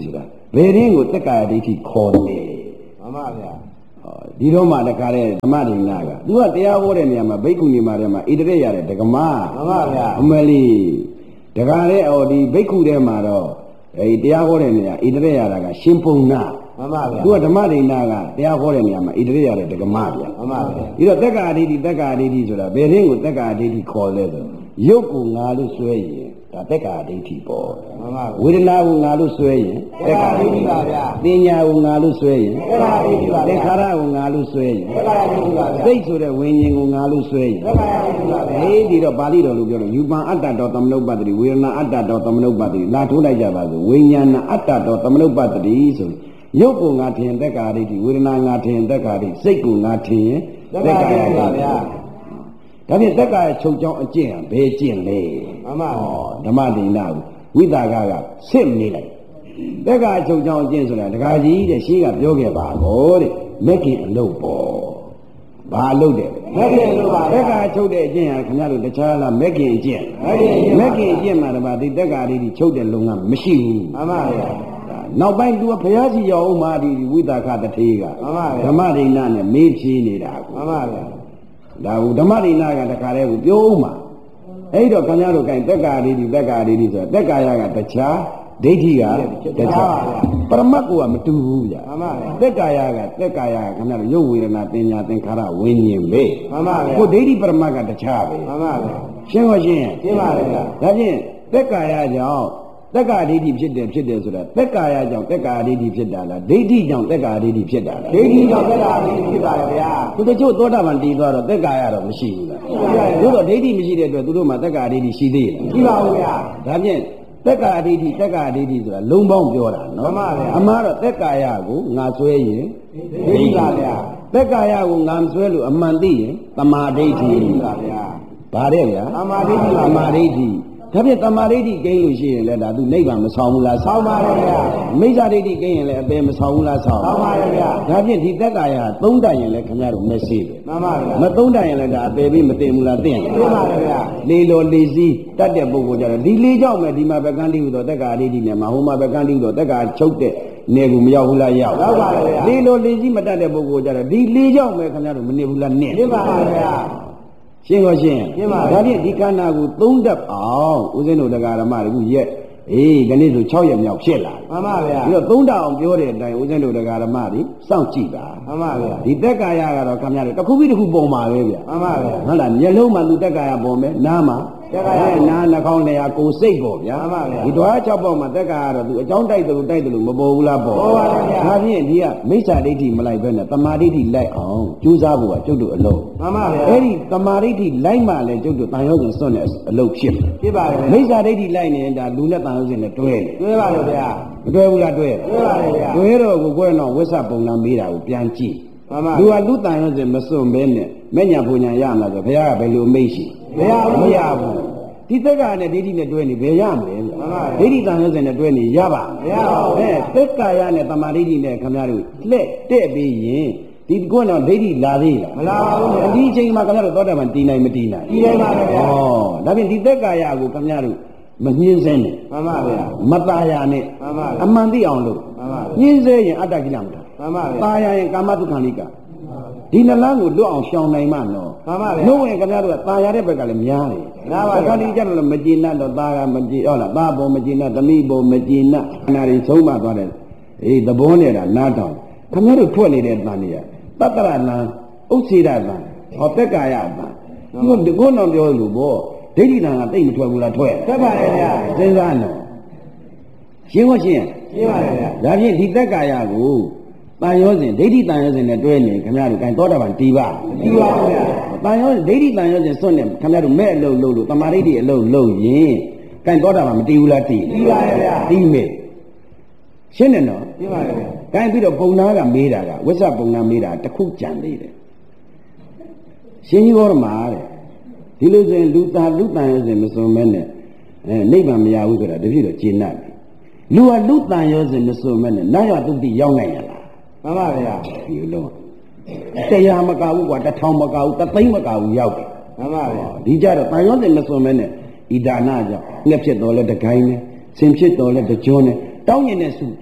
ဘယ်ရင်းကိုတက္ကာယဒိဋ္ဌိခေါ်တယ်မှန်ပါဗျာဒီတော့မှတခါတဲ့ဓမ္မဒိဋ္ဌိကသူကတရားဟောတဲ့နေရာမှာဘိက္ခုနီမှာထဲမှာဣတရေရတဲ့ဒကမမှန်ပါဗျာအမလီဒကာတဲ့အော်ဒီဘိက္ခုထဲမှာတော့အဲဒီတရားဟောတဲ့နေရာဣတရေရတာကရှင်ပုံနာမှန်ပါဗျာသူကဓမ္မဒိဋ္ဌိကတရားဟောတဲ့နေရာမှာဣတရေရတဲ့ဒကမဗျာမှန်ပါဗျာဒီတော့တက္ကာဒိဋ္ဌိတက္ကာဒိဋ္ဌိဆိုတာဘယ်ရင်းကိုတက္ကာဒိဋ္ဌိခေါ်လဲဆိုရုပ်ကိုငါလို့ဆွဲရင်ဒါတက္ကာဒိဋ္ဌိပေါ့မှန်ပါဝေဒနာကိုငါလို့ဆွဲရင်တက္ကာဒိဋ္ဌိပါဗျာပညာကိုငါလို့ဆွဲရင်တက္ကာဒိဋ္ဌိပါသင်္ခါရကိုငါလို့ဆွဲရင်တက္ကာဒိဋ္ဌိပါဗျာစိတ်ဆိုတဲ့ဝိညာဉ်ကိုငါလို့ဆွဲရင်တက္ကာဒိဋ္ဌိပါဗျာအေးဒီတော့ပါဠိတော်လိုပြောတော့ယူပံအတ္တတော်သမနုပ္ပတ္တိဝေဒနာအတ္တတော်သမနုပ္ပတ္တိလာထိုးလိုက်ကြပါစို့ဝိညာဏအတ္တတော်သမနုပ္ပတ္တိဆိုရုပ်ကိုငါထင်တက္ကာဒိဋ္ဌိဝေဒနာငါထင်တက္ကာဒိဋ္ဌိစိတ်ကိုငါထင်ရင်တက္ကာဒိဋ္ဌိပါဗျာဒါဖြင့်တက္ကာရဲ့ချုပ်ကြောင်းအကျင့်ဘယ်ကျင့်လဲမှန်ပါဓမ္မဒိဋ္ဌိဝိတာကကစစ်နေလိုက်တက္ကာချုပ်ကြောင်းအကျင့်ဆိုတာဒကာကြီးတဲ့ရှေးကပြောခဲ့ပါကောတဲ့မက်ကင်အလုပ်ပေါ့ဘာအလုပ်တဲ့မက်ကင်အလုပ်ပါတက္ကာချုပ်တဲ့အကျင့်ဟာခင်ဗျားတို့တခြားလားမက်ကင်အကျင့်မက်ကင်အကျင့်မှာတပါဒီတက္ကာဒိဋ္ဌိချုပ်တဲ့လုံကမရှိဘူးမှန်ပါဗျာနောက်ပိုင်းသူကဘုရားကြီးရောက်မှဒီဝိတာကတထေးကဓမ္မဒိဋ္ဌိနဲ့မေးဖြေးနေတာမှန်ပါဗျာဒါဟုဓမ္မဒိဋ္ဌိကတခါတည်းကိုပြောဦးမှာအဲ့တော့ခင်ဗျားတို့ကင်တက္ကာဒိဋ္ဌိတက္ကာဒိဋ္ဌိဆိုတာတက္ကာယကတခြားဒိဋ္ဌိကတခြားပရမတ်ကမတူဘူးဗျာမှန်ပါဗျာတက္ကာယကတက္ကာယကခင်ဗျားတို့ရုပ်ဝေဒနာပညာသင်္ခါရဝိညာဉ်ပဲမှန်ပါဗျာကိုဒိဋ္ဌိပရမတ်ကတခြားပဲမှန်ပါဗျာရှင်းပါရှင်းရှင်းပါဗျာဒါဖြင့်တက္ကာယကြောင့်တက္ကာဒိဋ္ဌိဖြစ်တယ်ဖြစ်တယ်ဆိုတာတက္ကာယကြောင့်တက္ကာဒိဋ္ဌိဖြစ်တာလားဒိဋ္ဌိကြောင့်တက္ကာဒိဋ္ဌိဖြစ်တာလားဒိဋ္ဌိကြောင့်တက္ကာဒိဋ္ဌိဖြစ်ပါလေဗျာသူတို့ချို့သောတာပန်တည်သွားတော့တက္ကာယတော့မရှိဘူးလားရှိပါဘူးတို့တော့ဒိဋ္ဌိမရှိတဲ့အတွက်သူတို့မှာတက္ကာဒိဋ္ဌိရှိသေးရဲ့ရှိပါဘူးဗျာဒါဖြင့်တက္ကာဒိဋ္ဌိတက္ကာဒိဋ္ဌိဆိုတာလုံးပေါင်းပြောတာနော်မှန်ပါဗျာအမှားတော့တက္ကာယကိုငါဆွဲရင်ဒိဋ္ဌိပါဗျာတက္ကာယကိုငါမဆွဲလို့အမှန်သိရင်တမာဒိဋ္ဌိပါဗျာဗါတဲ့ဗျာတမာဒိဋ္ဌိတမာဒိဋ္ဌိဒါဖြင့်တမာဒိဋ္ဌိကိန်းလို့ရှိရင်လည်းဒါသူနိဗ္ဗာန်မဆောင်ဘူးလားဆောင်းပါရဲ့ဗျာမိစ္ဆာဒိဋ္ဌိကိန်းရင်လည်းအပေမဆောင်ဘူးလားဆောင်းဆောင်းပါရဲ့ဗျာဒါဖြင့်ဒီတက္ကာယသုံးတတ်ရင်လည်းခင်ဗျားတို့မဆေးပဲမှန်ပါဗျာမသုံးတတ်ရင်လည်းဒါအပေပြီးမတင်ဘူးလားသိရင်သိပါရဲ့ဗျာလေလောလေစည်းတတ်တဲ့ပုဂ္ဂိုလ်ကြတော့ဒီလေကြောင့်ပဲဒီမှာပဲကန်းတိဟုသောတက္ကာဒိဋ္ဌိနဲ့မှာဟိုမှာပဲကန်းတိဟုသောတက္ကာချုပ်တဲ့နေကူမရောက်ဘူးလားရောက်ရောက်ပါရဲ့ဗျာလေလောလေစည်းမတတ်တဲ့ပုဂ္ဂိုလ်ကြတော့ဒီလေကြောင့်ပဲခင်ဗျားတို့မနေဘူးလားနင့်သိပါရဲ့ဗျာရှင်းရောရှင်းရှင်းပါဒါဖြင့်ဒီခန္ဓာကိုသုံးတတ်အောင်ဦးဇင်းတို့တရားဓမ္မတွေရက်အေးဒီနေ့ဆို၆ရက်မြောက်ဖြစ်လာမှန်ပါဗျာပြီးတော့သုံးတတ်အောင်ပြောတဲ့အတိုင်းဦးဇင်းတို့တရားဓမ္မတွေစောင့်ကြည့်ပါမှန်ပါဗျာဒီတက်ကာယကတော့ခင်ဗျားတို့တစ်ခုပြီးတစ်ခုပုံပါပဲဗျာမှန်ပါဗျာဟုတ်လားမျက်လုံးမှာသူတက်ကာယပုံမယ်နားမှာတက်ကာယနားနှာခေါင်းလျာကိုယ်စိတ်ပေါ့ဗျာမှန်ပါဗျာဒီတွား၆ပေါက်မှာတက်ကာယကတော့သူအကြောင်းတိုက်တယ်လို့တိုက်တယ်လို့မပေါ်ဘူးလားပေါ်ပေါ်ပါဗျာဒါဖြင့်ဒီကမိစ္ဆာဒိဋ္ဌိမလိုက်ဘဲနဲ့တမာဒိဋ္ဌိလိုက်အောင်ကြိုးစားဖို့ကကျုပ်တို့အလုံးမှန်ပါဗျာအဲ့ဒီတမာဒိဋ္ဌိလိုက်မှလည်းကျုပ်တို့တန်ရုံးစဉ်စွန့်တဲ့အလုပ်ဖြစ်ဖြစ်ပါရဲ့မိစ္ဆာဒိဋ္ဌိလိုက်နေဒါလူနဲ့တန်ရုံးစဉ်နဲ့တွဲတယ်တွဲပါရဲ့ဗျာမတွဲဘူးလားတွဲတွဲပါရဲ့ဗျာတွဲတော့ကိုကိုယ်တော့ဝိသပုံနာမေးတာကိုပြန်ကြည့်မှန်ပါလူကလူတန်ရုံးစဉ်မစွန့်ဘဲနဲ့မဲ့ညာပူညာရမှာဆိုဘုရားကဘယ်လိုမိတ်ရှိမရဘူးမရဘူးဒီတက္ကာနဲ့ဒိဋ္ဌိနဲ့တွဲနေဘယ်ရမလဲဗျာဒိဋ္ဌိတန်ရုံးစဉ်နဲ့တွဲနေရပါမရပါဘူးအဲတက္ကာယနဲ့တမာဒိဋ္ဌိနဲ့ခင်ဗျားတို့လှည့်တဲ့ပြီးရင်ဒီကွန်းတော့ဒိဋ္ဌိလာသေးလားမလာပါဘူးဒီအချိန်မှာခင်ဗျားတို့သောတာပန်တည်နိုင်မတည်နိုင်တည်နိုင်ပါဗျာဩဒါဖြင့်ဒီတက္ကာယကိုခင်ဗျားတို့မညှင်းစဲနဲ့မှန်ပါဗျာမตาယာနဲ့မှန်ပါအမှန်သိအောင်လို့မှန်ပါညှင်းစဲရင်အတ္တကိလမတာမှန်ပါဗျာตาယာရင်ကာမတုခံလိကဒီနလန်းကိုလွတ်အောင်ရှောင်နိုင်မှနော်မှန်ပါဗျာနှုတ်ဝင်ခင်ဗျားတို့ကตาရတဲ့ဘက်ကလည်းများတယ်များပါဗျာခါဒီကြတော့မကျေနပ်တော့ตาကမကျေဟုတ်လားตาဘောမကျေနပ်သမီးဘောမကျေနပ်နာရီဆုံးမသွားတယ်အေးသဘောနဲ့တာနားတောင်ခင်ဗျားတို့ထွက်နေတဲ့တန်တွေကတတ္တရလံဥစ္စေရတံဟောတက်ကာယတံဒီကိုကိုတော့ပြောလို့ဗောဒိဋ္ဌိတံကတိတ်မထွက်ဘူးလားထွက်ထွက်ပါရဲ့ဗျာစဉ်းစားနော်ရှင်းဟုတ်ရှင်းရှင်းပါရဲ့ဗျာဒါဖြင့်ဒီတက်ကာယကိုတန်ရောစဉ်ဒိဋ္ဌိတန်ရောစဉ်နဲ့တွဲနေခင်ဗျားတို့ gain သောတာပန်တီးပါတီးပါဗျာတန်ရောဒိဋ္ဌိတန်ရောစဉ်စွန့်နေခင်ဗျားတို့မဲ့အလုပ်လုပ်လို့တမာဒိဋ္ဌိအလုပ်လုပ်ရင် gain သောတာပန်မတီးဘူးလားတီးတီးပါရဲ့ဗျာတီးမယ်ရှင်းတယ်နော်ရှင်းပါရဲ့ဗျာ gain ပြီးတော့ပုံနာကမေးတာကဝိဇ္ဇပုံနာမေးတာတစ်ခုကြံသေးတယ်ရှင်ကြီးဘောရမှာတဲ့ဒီလိုဆိုရင်လူသားလူတန်ရောစဉ်မစွန့်မဲနဲ့အဲနိဗ္ဗာန်မရဘူးဆိုတာတပြည့်တော့ကျေနပ်တယ်လူကလူတန်ရောစဉ်မစွန့်မဲနဲ့နာရတုတိရောက်နိုင်ရလားမှန်ပါဗျာဒီလိုတရားမကဘူးကွာတစ်ထောင်မကဘူးတစ်သိန်းမကဘူးရောက်တယ်မှန်ပါဗျာဒီကြတော့တန်ရောစဉ်မစွန်မဲနဲ့ဣဒါနာကြောင့်ငှက်ဖြစ်တော်လဲတကိုင်းနဲ့ဆင်ဖြစ်တော်လဲတကြွနဲ့တောင်းရင်နဲ့ဆူတောင်း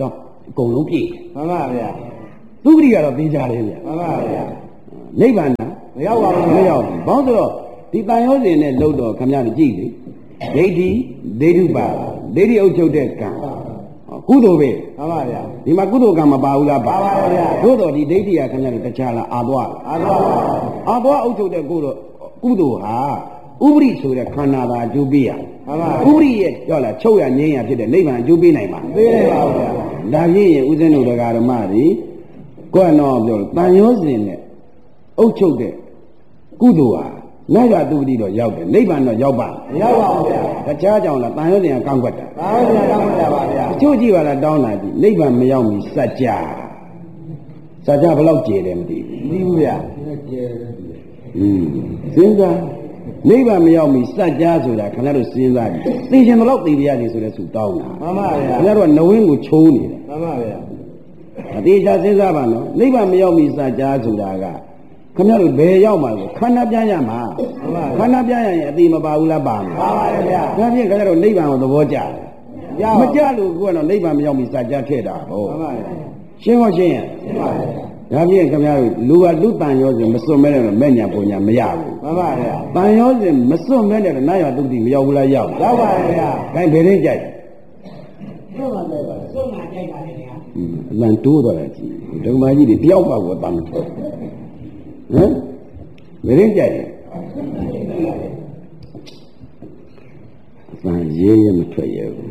အကုန်လုံးပြည့်မှန်ပါဗျာသုဂတိကတော့သိကြတယ်ဗျာမှန်ပါဗျာနိဗ္ဗာန်မမရောက်ပါဘူးမရောက်ဘူးဘာလို့ဆိုတော့ဒီတန်ရောစဉ်နဲ့လှုပ်တော့ခမရကြည့်လေဒိဋ္ဌိဒိဋ္ဌုပါဒိဋ္ဌိအုပ်ချုပ်တဲ့ကံကုသိုလ်ပဲမှန်ပါဗျာဒီမှာကုသိုလ်ကံမပါဘူးလားပါပါဗျာသို့တော်ဒီဒိဋ္ဌိကခမရတခြားလားအာသွားအားတော့အာသွားအုပ်ချုပ်တဲ့ကုသိုလ်ကုသိုလ်ဟာဥပရိဆိုတဲ့ခန္ဓာသာအကျိုးပေးရမှန်ပါဥပရိရဲ့ကြောက်လားချုပ်ရငြိမ်းရဖြစ်တဲ့နိဗ္ဗာန်အကျိုးပေးနိုင်ပါပေးလိုက်ပါဦးဗျာဒါဖြင့်ဥစဉ်တို့တရားဓမ္မတွေကိုယ်တော့ပြောတန်ရောစဉ်နဲ့အုပ်ချုပ်တဲ့ကုသိုလ်ဟာနာရတုပတိတော့ရောက်တယ်နိဗ္ဗာန်တော့ရောက်ပါမရောက်ပါဘူးဗျာတခြားကြောင့်လားတန်ရောစဉ်ကကောင်းကွက်တာဒါပဲဗျာတောင်းကြပါဗျာအချို့ကြည့်ပါလားတောင်းလာကြည့်နိဗ္ဗာန်မရောက်မီစัจ जा စัจ जा ဘယ်လောက်ကျယ်တယ်မသိဘူးမသိဘူးဗျာอืมစဉ်းစားနိဗ္ဗာန်မရောက်မီစัจ जा ဆိုတာခင်ဗျားတို့စဉ်းစားကြည့်သိရှင်ဘယ်လောက်သိပြရနေဆိုတဲ့သူတောင်းတာမှန်ပါဗျာခင်ဗျားတို့ကနဝင်းကိုချိုးနေတယ်မှန်ပါဗျာအသေးချာစဉ်းစားပါနော်နိဗ္ဗာန်မရောက်မီစัจ जा ဆိုတာကခင်ဗျားတို့ဘယ်ရောက်မှာလဲခန္ဓာပြရမှာမှန်ပါခန္ဓာပြရရင်အတိမပါဘူးလားပါမှာပါပါဗျာဒါဖြင့်ခင်ဗျားတို့နိဗ္ဗာန်ကိုသဘောကျတယ်ရမပါကြလို့ကတော့နိဗ္ဗာန်မရောက်မီစัจ जा ထည့်တာဟောမှန်ပါဗျာရှင်းဟောရှင်းရမှန်ပါဗျာဒါဖြင့်ခင်ဗျားတို့လူကလူတန်ရောစဉ်မစွန့်မဲနဲ့တော့မဲ့ညာပုံညာမရဘူးမှန်ပါဗျာတန်ရောစဉ်မစွန့်မဲနဲ့တော့နာရတုတိမရောက်ဘူးလားရောက်ရောက်ပါဗျာခိုင်းဘယ်ရင်ကြိုက်စွန့်ပါလေပါစွန့်မှာကြိုက်ပါလေဗျာအလံတိုးသွားတာကြည့်ဒုမကြီးတွေတယောက်ပါကိုတမ်းထွက်ဟမ်ဘယ်ရင်ကြိုက်အမှန်ရေးရမထွက်ရဘူး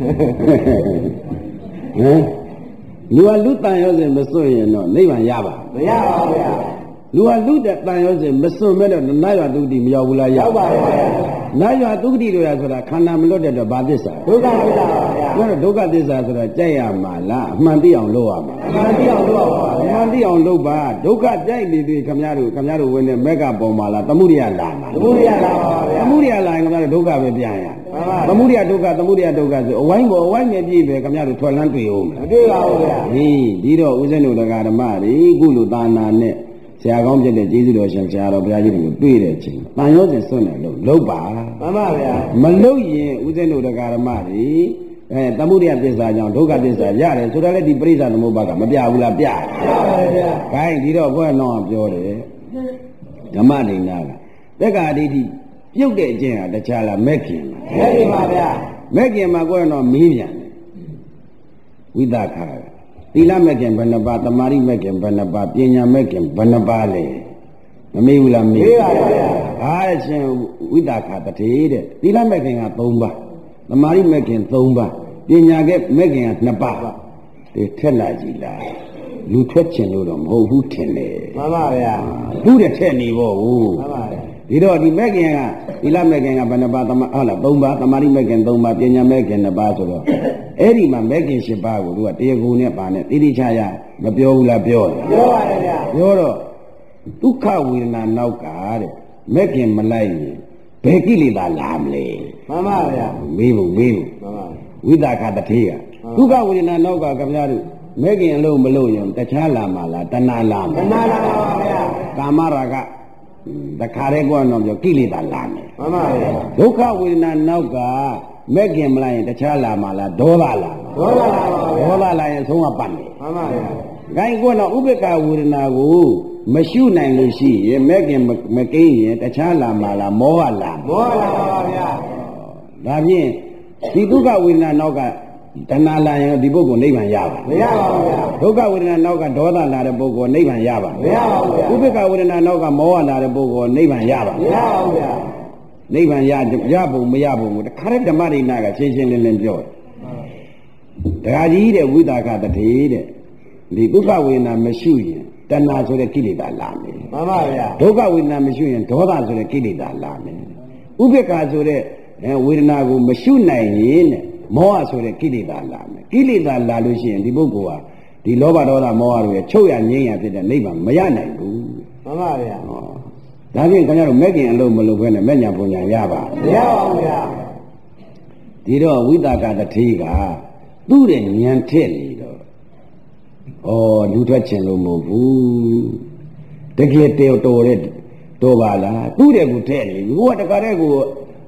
ဟမ်လူကလူတန်ရောစဉ်မစွန့်ရင်တော့နိဗ္ဗာန်ရပါမရပါဘူးဗျာလူကလူတဲ့တန်ရောစဉ်မစွန့်မဲတော့နာရတုတိမရောက်ဘူးလားရောက်ပါဗျာနာရသုတိတို့ရဆိုတာခန္ဓာမလွတ်တဲ့တော့ဘာသစ္စာဒုက္ခသစ္စာပါဗျာဘယ်တော့ဒုက္ခသစ္စာဆိုတာကြိုက်ရမှာလားအမှန်သိအောင်လုပ်ရမှာအမှန်တရားလို့ပါအဗျာမှန်သိအောင်လုပ်ပါဒုက္ခကြိုက်နေပြီခင်ဗျားတို့ခင်ဗျားတို့ဝင်တဲ့မက်ကပေါ်မှာလားသမုဒိယလာမှာသမုဒိယလာပါဗျာသမုဒိယလာရင်ခင်ဗျားတို့ဒုက္ခပဲပြန်ရမှန်ပါသမုဒိယဒုက္ခသမုဒိယဒုက္ခဆိုအဝိုင်းပေါ်အဝိုင်းနဲ့ပြည့်ပဲခင်ဗျားတို့ထွက်လန်းတွေ့အောင်မမလားတွေ့ပါဘူးဗျာဟေးဒီတော့ဦးဇင်းတို့တရားဓမ္မတွေကုလိုသာနာနဲ့ဆရာကောင်းဖြစ်တဲ့ကျေးဇူးတော်ရှင်ဆရာတော်ဘုရားကြီးတွေကိုတွေ့တဲ့အချိန်တန်ရောစဉ်စွန့်တယ်လို့လုပ်ပါမှန်ပါဗျာမလုပ်ရင်ဦးဇင်းတို့တရားဓမ္မတွေအဲသမုဒိယသစ္စာကြောင့်ဒုက္ခသစ္စာရတယ်ဆိုတော့လေဒီပရိစ္ဆာသမုပ္ပါကမပြဘူးလားပြတယ်ရပါဗျာ။ခိုင်းဒီတော့ဘုရားတော်ကပြောတယ်ဓမ္မဒိဋ္ဌာကတက္ကာဒိဋ္ဌိပြုတ်တဲ့အကျင့်ဟာတခြားလားမဲ့ခင်လားလက်ပြီပါဗျာမဲ့ခင်မှာကိုယ်တော်မေးပြန်တယ်ဝိသခာကသီလမဲ့ခင်ဘယ်နှပါသမာဓိမဲ့ခင်ဘယ်နှပါပညာမဲ့ခင်ဘယ်နှပါလဲမမေးဘူးလားမေးမေးပါဗျာအားရရှင်ဝိသခာတထေတဲ့သီလမဲ့ခင်က၃ပါးသမာဓိမဲ့ခင်၃ပါးပညာကမဲ့ခင်က၂ပါးဒီထက်လာကြည့်လားလူထွက်ချင်လို့တော့မဟုတ်ဘူးထင်တယ်မှန်ပါဗျာသူ့တဲ့ထက်နေပေါ့ဟိုမှန်ပါဗျာဒီတော့ဒီမဲ့ခင်ကဒီလမဲ့ခင်ကဘယ်နှပါသမာဟုတ်လား၃ပါးသမာဓိမဲ့ခင်၃ပါးပညာမဲ့ခင်၂ပါးဆိုတော့အဲ့ဒီမှာမဲ့ခင်၈ပါးကိုသူကတရားကူနဲ့ပါနဲ့တိတိကျကျမပြောဘူးလားပြောတယ်ပြောပါတယ်ဗျာပြောတော့ဒုက္ခဝေဒနာနောက်ကတဲ့မဲ့ခင်မလိုက်ရင်ဘယ်ကိလေသာလာမလဲမှန်ပါဗျာမေးဖို့မေးဖို့မှန်ပါဝိသခတထေကဒုက္ခဝေဒနာနောက်ကခင်ဗျားတို့မဲ့ခင်အလုံးမလို့ရင်တခြားလာမှာလားတဏှာလာမှာတဏှာလာပါဗျာကာမရာဂတခါတည်းကတော့ပြောကိလေသာလာမယ်မှန်ပါဗျာဒုက္ခဝေဒနာနောက်ကမဲ့ခင်မလိုက်ရင်တခြားလာမှာလားဒေါသလာမှာဒေါသလာပါဗျာဒေါသလာရင်ဆုံးကပတ်မယ်မှန်ပါဗျာဂိုင်းကတော့ဥပ္ပကဝေဒနာကိုမရှုနိုင်လို့ရှိရင်မဲ့ခင်မကိန်းရင်တခြားလာမှာလားမောဟလာမှာမောလာပါဗျာဒါဖြင့်ဒီဒုက္ခဝေဒနာနောက်ကတဏှာလာရင်ဒီပုဂ္ဂိုလ်နိဗ္ဗာန်ရပါမရပါဘူးဗျာဒုက္ခဝေဒနာနောက်ကဒေါသလာတဲ့ပုဂ္ဂိုလ်နိဗ္ဗာန်ရပါမရပါဘူးဗျာဥပ္ပကဝေဒနာနောက်ကမောဟလာတဲ့ပုဂ္ဂိုလ်နိဗ္ဗာန်ရပါမရပါဘူးဗျာနိဗ္ဗာန်ရရပုံမရပုံကိုတခါတည်းဓမ္မဒိဋ္ဌာကရှင်းရှင်းလင်းလင်းပြောတယ်။တရားကြီးတဲ့ဝိသကတထေတဲ့ဒီဒုက္ခဝေဒနာမရှိရင်တဏှာဆိုတဲ့ကိလေသာလာမယ်မှန်ပါဗျာဒုက္ခဝေဒနာမရှိရင်ဒေါသဆိုတဲ့ကိလေသာလာမယ်ဥပ္ပခါဆိုတဲ့ဝေဒနာကိုမရှိနိုင်ရင်တဲ့မောဟဆိုတဲ့ကိလေသာလာမယ်ကိလေသာလာလို့ရှိရင်ဒီပုဂ္ဂိုလ်ဟာဒီလောဘဒေါသမောဟတို့ရဲ့ချုပ်ရငြိမ်းရဖြစ်တဲ့နိဗ္ဗာန်မရနိုင်ဘူးမှန်ပါဗျာဟောဒါဖြင့်ခင်ဗျားတို့မဲ့ခင်အလုံးမလုပ်ဘဲနဲ့မဲ့ညာပုံညာရပါမရပါဘူးဗျာဒီတော့ဝိသကတထေကသူ့ရဲ့ဉာဏ်ထက်နေတော့ဩလူထွက်ချင်လို့မဟုတ်ဘူးတကယ်တော်တော်တဲ့တော်ပါလားသူ့တဲ့ကိုထက်နေဘူးဟိုကတခါတည်းကို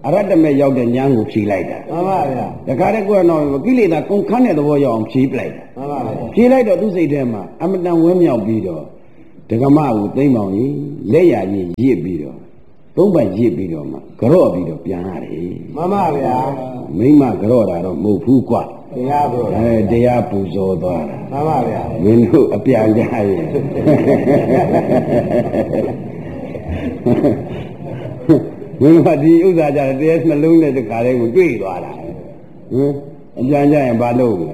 အရတ္တမဲ့ရောက်တဲ့ဉာဏ်ကိုဖြေလိုက်တာမှန်ပါဗျာတခါတည်းကတော့ကိလေသာကုန်ခန်းတဲ့သဘောရောက်အောင်ဖြေပလိုက်တာမှန်ပါဗျာဖြေလိုက်တော့သူ့စိတ်ထဲမှာအမတန်ဝဲမြောက်ပြီးတော့ဒကမကိုသိမ့်ပေါင်းကြီးလက်ရကြီးရစ်ပြီးတော့သုံးပတ်ရစ်ပြီးတော့မှကြော့ပြီးတော့ပြန်ရတယ်မှန်ပါဗျာမိမကြော့တာတော့မဟုတ်ဘူးကွာတရားပူအဲတရားပူဇော်သွားတာမှန်ပါဗျာမင်းတို့အပြန်ကြရဲ့မင်းကဒီဥစ္စာကြတယ်တရားနှလုံးနဲ့တခါလေးကိုတွေ့သွားတာဟင်အပြန်ကြရင်ဘာလုပ်လဲ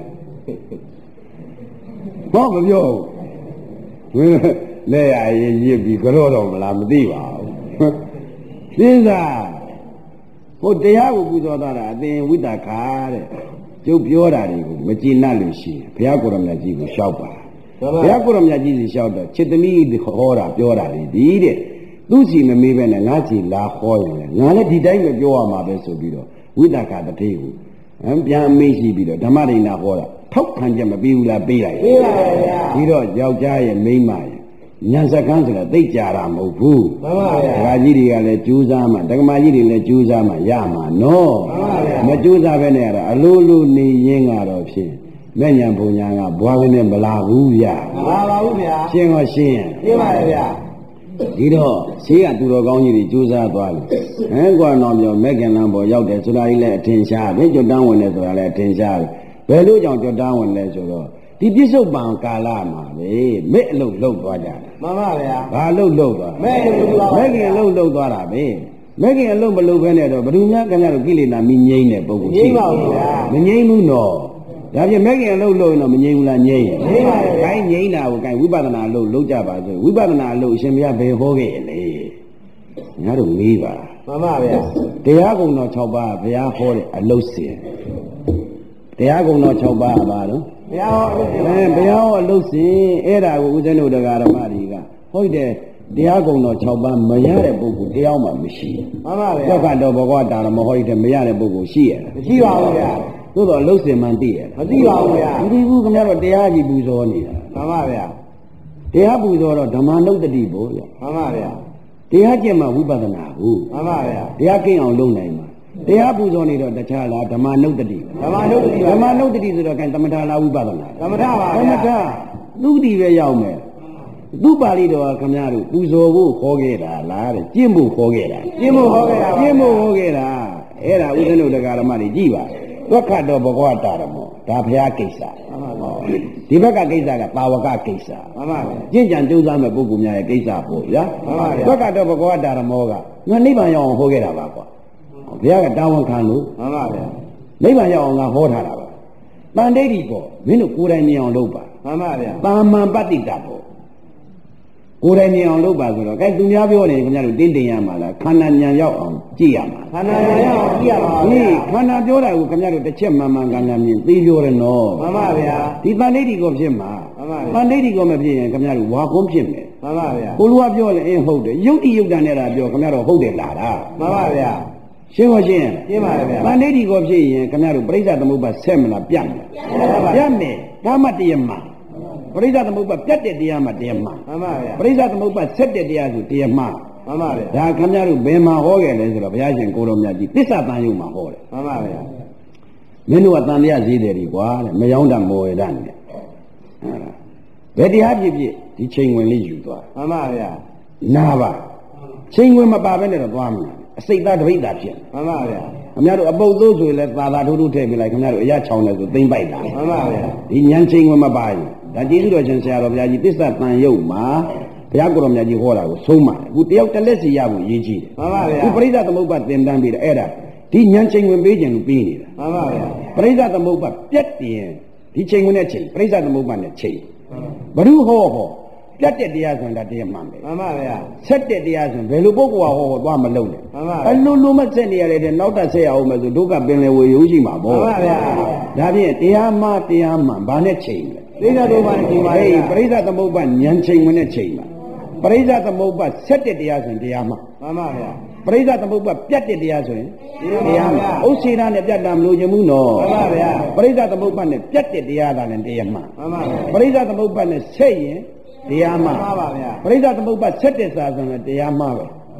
ဟောမပြောဘူးမင်းလက်ရရင်ရစ်ပြီးကြော့တော့မလားမသိပါဘူးစဉ်းစားဟိုတရားကိုပူဇော်တာအသင်ဝိတ္တခါတဲ့ကျုပ်ပြောတာတွေကိုမကျေနပ်လို့ရှိရင်ဘုရားကိုရမကြီးကိုလျှောက်ပါဘုရားကိုရမကြီးစီလျှောက်တော့ချစ်သမီးဟောတာပြောတာလေဒီတဲ့သူ့စီမမေးပဲနဲ့ငါစီလာဟောရင်လေငါလည်းဒီတိုင်းပဲပြောရမှာပဲဆိုပြီးတော့ဝိတ္တခါတတိကိုပြန်မေးရှိပြီးတော့ဓမ္မဒိဋ္ဌာဟောတာထောက်ခံချက်မပေးဘူးလားပေးလိုက်ပေးပါဗျာပြီးတော့ယောက်ျားရဲ့မိန်းမရဲ့ညာစကန်းဆိုတာသိကြတာမဟုတ်ဘူးမှန်ပါဗျာဒကာကြီးတွေကလည်းကြိုးစားမှဒကမာကြီးတွေလည်းကြိုးစားမှရမှာနော်မှန်ပါဗျာမကြိုးစားပဲနဲ့ရတာအလိုလိုနေရင်းကတော့ဖြင့်မဲ့ညာဘုံညာကဘွားပဲနဲ့မလာဘူးဗျာမလာပါဘူးဗျာရှင်းဟောရှင်းရှင်းပါဗျာဒီတော့ရှင်းကသူတော်ကောင်းကြီးတွေကြိုးစားသွားတယ်ဟဲ့ကွာတော့ပြောမဲ့ခင်လန်းပေါ်ရောက်တယ်ဆိုတာကြီးလည်းအထင်ရှားပဲကြွတန်းဝင်တယ်ဆိုတာလည်းအထင်ရှားတယ်ဘယ်လိုကြောင့်ကြွတန်းဝင်လဲဆိုတော့ဒီပြစ္ဆုတ်ပံကာလမှာလေမဲ့အလုပ်လုပ်သွားကြတယ်မှန်ပါဗျာဘာလုပ်လုပ်သွားမဲ့အလုပ်လုပ်သွားမဲ့ခင်အလုပ်လုပ်သွားတာပဲမဲ့ခင်အလုပ်မလုပ်ဘဲနဲ့တော့ဘယ်သူများခင်ဗျားတို့ကိလေသာမငြိမ့်တဲ့ပုဂ္ဂိုလ်ရှိပါဘူးဗျာမငြိမ့်ဘူးနော်ဒါပြင်မဲ့ခင်အလုပ်လုပ်ရင်တော့မငြိမ့်ဘူးလားငြိမ့်ရင်ငြိမ့်ပါဗျာခိုင်းငြိမ့်တာကိုခိုင်းဝိပဿနာအလုပ်လုပ်ကြပါဆိုဝိပဿနာအလုပ်အရှင်ဘုရားဘယ်ဟောခဲ့ရလဲငါတို့မေးပါမှန်ပါဗျာတရားကုံတော်၆ပါးဘုရားဟောတဲ့အလုပ်စဉ်တရားကုံတော်၆ပါးပါတော့ဘုရားဟောအဲဘုရားဟောအလုပ်စဉ်အဲ့ဒါကိုဦးဇင်းတို့တရားဓမ္မတွေကဟုတ်တယ်တရားကုံတော်၆ပါးမရတဲ့ပုဂ္ဂိုလ်တရားမှမရှိမှန်ပါဗျာသောကတော့ဘဂဝတာရမဟောရတဲ့မရတဲ့ပုဂ္ဂိုလ်ရှိရလားမရှိပါဘူးဗျာသို့တော့အလုပ်စဉ်မှန်သိရလားမသိပါဘူးဗျာမသိဘူးခင်ဗျားတို့တရားကြီးပူဇော်နေတာမှန်ပါဗျာတရားပူဇော်တော့ဓမ္မနုတ္တိပေါ့ဗျာမှန်ပါဗျာတရားကျင့်မှဝိပဿနာဟုတ်မှန်ပါဗျာတရားကျင့်အောင်လုပ်နိုင်မှာတရားပူဇော်နေတော့တခြားလားဓမ္မနုတ္တိဓမ္မနုတ္တိဓမ္မနုတ္တိဆိုတော့ခင်သမထလားဝိပဿနာသမထပါဗျာသမထသုတိပဲရောက်မယ်သူပါဠိတော်ကခင်ဗျားတို့ပူဇော်ဖို့ခေါ်ခဲ့တာလားတဲ့ကျင့်ဖို့ခေါ်ခဲ့တာကျင့်ဖို့ခေါ်ခဲ့တာကျင့်ဖို့ခေါ်ခဲ့တာအဲ့ဒါဥဒ္ဒနုတရားဓမ္မတွေကြည့်ပါဒုက္ခတော့ဘဂဝတာရမောဒါဘုရားကိစ္စဒီဘက်ကကိစ္စကပါဝကကိစ္စမှန်ပါဗျာကျင့်ကြံကြိုးစားမဲ့ပုဂ္ဂိုလ်များရဲ့ကိစ္စပေါ့ဗျာမှန်ပါဗျာဒုက္ခတော့ဘဂဝတာရမောကငါနိဗ္ဗာန်ရောက်အောင်ဟောခဲ့တာပါကွာဘုရားကတာဝန်ခံလို့မှန်ပါဗျာနိဗ္ဗာန်ရောက်အောင်ငါဟောထားတာပါတန်ဋိဋ္ဌိပေါ့မင်းတို့ကိုယ်တိုင်မြင်အောင်လုပ်ပါမှန်ပါဗျာတာမန်ပတ္တိတာပေါ့ကိုယ်တိုင်မြင်အောင်လုပ်ပါဆိုတော့အဲသူများပြောနေခင်ဗျားတို့တင်းတင်ရမှာလားခန္ဓာဉာဏ်ရောက်အောင်ကြည့်ရမှာခန္ဓာဉာဏ်ရောက်အောင်ကြည့်ရပါဘူးဒီခန္ဓာပြောတာကိုခင်ဗျားတို့တစ်ချက်မှန်မှန်ကန်ကန်မြင်သိပြောတယ်နော်မှန်ပါဗျာဒီတန်ဋိဋ္ဌိကိုဖြစ်မှာမှန်ပါဗျာတန်ဋိဋ္ဌိကိုမဖြစ်ရင်ခင်ဗျားတို့ဝါကုန်းဖြစ်မယ်မှန်ပါဗျာကိုလူကပြောရင်အင်းဟုတ်တယ်ယုတ်တိယုတ်တန်နဲ့တာပြောခင်ဗျားတို့ဟုတ်တယ်လားတာမှန်ပါဗျာရှင်းပါရှင်းရှင်းပါဗျာတန်ဋိဋ္ဌိကိုဖြစ်ရင်ခင်ဗျားတို့ပရိစ္ဆသမုပ္ပါဆက်မလားပြတ်မလားပြတ်မယ်ဒါမှတည်းမှာပရိစ္ဆသမုပ္ပါပြတ်တဲ့တရားမှတရားမှမှန်ပါဗျာပရိစ္ဆသမုပ္ပါဆက်တဲ့တရားဆိုတရားမှမှန်ပါဗျာဒါခင်ဗျားတို့ဘယ်မှာဟောခဲ့လဲဆိုတော့ဘုရားရှင်ကိုတော်မြတ်ကြီးသစ္စာတန်ယုံမှာဟောတယ်မှန်ပါဗျာမင်းတို့ကတန်တရားဈေးတယ်ဒီကွာတဲ့မယောင်းတမောရတနဲ့ဘယ်တရားဖြစ်ဖြစ်ဒီချိန်ဝင်လေးယူသွားမှန်ပါဗျာနာပါချိန်ဝင်မပါဘဲနဲ့တော့သွားမှာအစိတ်သားတပိတ်သားဖြစ်မှန်ပါဗျာခင်ဗျားတို့အပုတ်သိုးဆိုရင်လည်းသာသာထိုးထိုးထည့်ပြလိုက်ခင်ဗျားတို့အရချောင်းတယ်ဆိုသိမ့်ပိုက်တာမှန်ပါဗျာဒီဉာဏ်ချိန်ဝင်မပါရင်ဒါကျေးဇူးတော်ရှင်ဆရာတော်ဘုရားကြီးသစ္စာတန်ယုတ်မှာဘုရားကိုယ်တော်မြတ်ကြီးဟောတာကိုဆုံးမတယ်အခုတယောက်တစ်လက်စီရဖို့ရေးကြည့်တယ်မှန်ပါဗျာအခုပရိသသမုပ္ပါသင်တန်းပြီးတယ်အဲ့ဒါဒီဉာဏ်ချိန်ဝင်ပေးခြင်းလို့ပြီးနေတာမှန်ပါဗျာပရိသသမုပ္ပါပြတ်တင်ဒီချိန်ဝင်တဲ့ချိန်ပရိသသမုပ္ပါနဲ့ချိန်ဘ ᱹ ဟောဟောပြတ်တဲ့တရားဆိုတာတရားမှန်ပဲမှန်ပါဗျာဆက်တဲ့တရားဆိုဘယ်လိုပုဂ္ဂိုလ်ဟောဟောသွားမလုံးနဲ့မှန်ပါအလိုလိုမဆက်နေရတဲ့နောက်တက်ဆက်ရအောင်မယ်ဆိုဒုက္ခပင်လေဝေရိုးရှိမှာပေါ့မှန်ပါဗျာဒါဖြင့်တရားမှတရားမှဘာနဲ့ချိန်လဲပရိသသမုပ္ပါချိန်ပါလေပရိသသမုပ္ပါဉာဏ်ချိန်ဝင်တဲ့ချိန်ပါပရိသသမုပ္ပါဆက်တဲ့တရားဆိုရင်တရားမှမှန်ပါဗျာပရိသသမုပ္ပါပြတ်တဲ့တရားဆိုရင်တရားမှဥစ္စေနာနဲ့ပြတ်တာမလို့ခြင်းဘူးနော်မှန်ပါဗျာပရိသသမုပ္ပါနဲ့ပြတ်တဲ့တရားသာလည်းတရားမှမှန်ပါဗျာပရိသသမုပ္ပါနဲ့ဆက်ရင်တရားမှမှန်ပါဗျာပရိသသမုပ္ပါဆက်တဲ့စာဆိုရင်တရားမှပဲ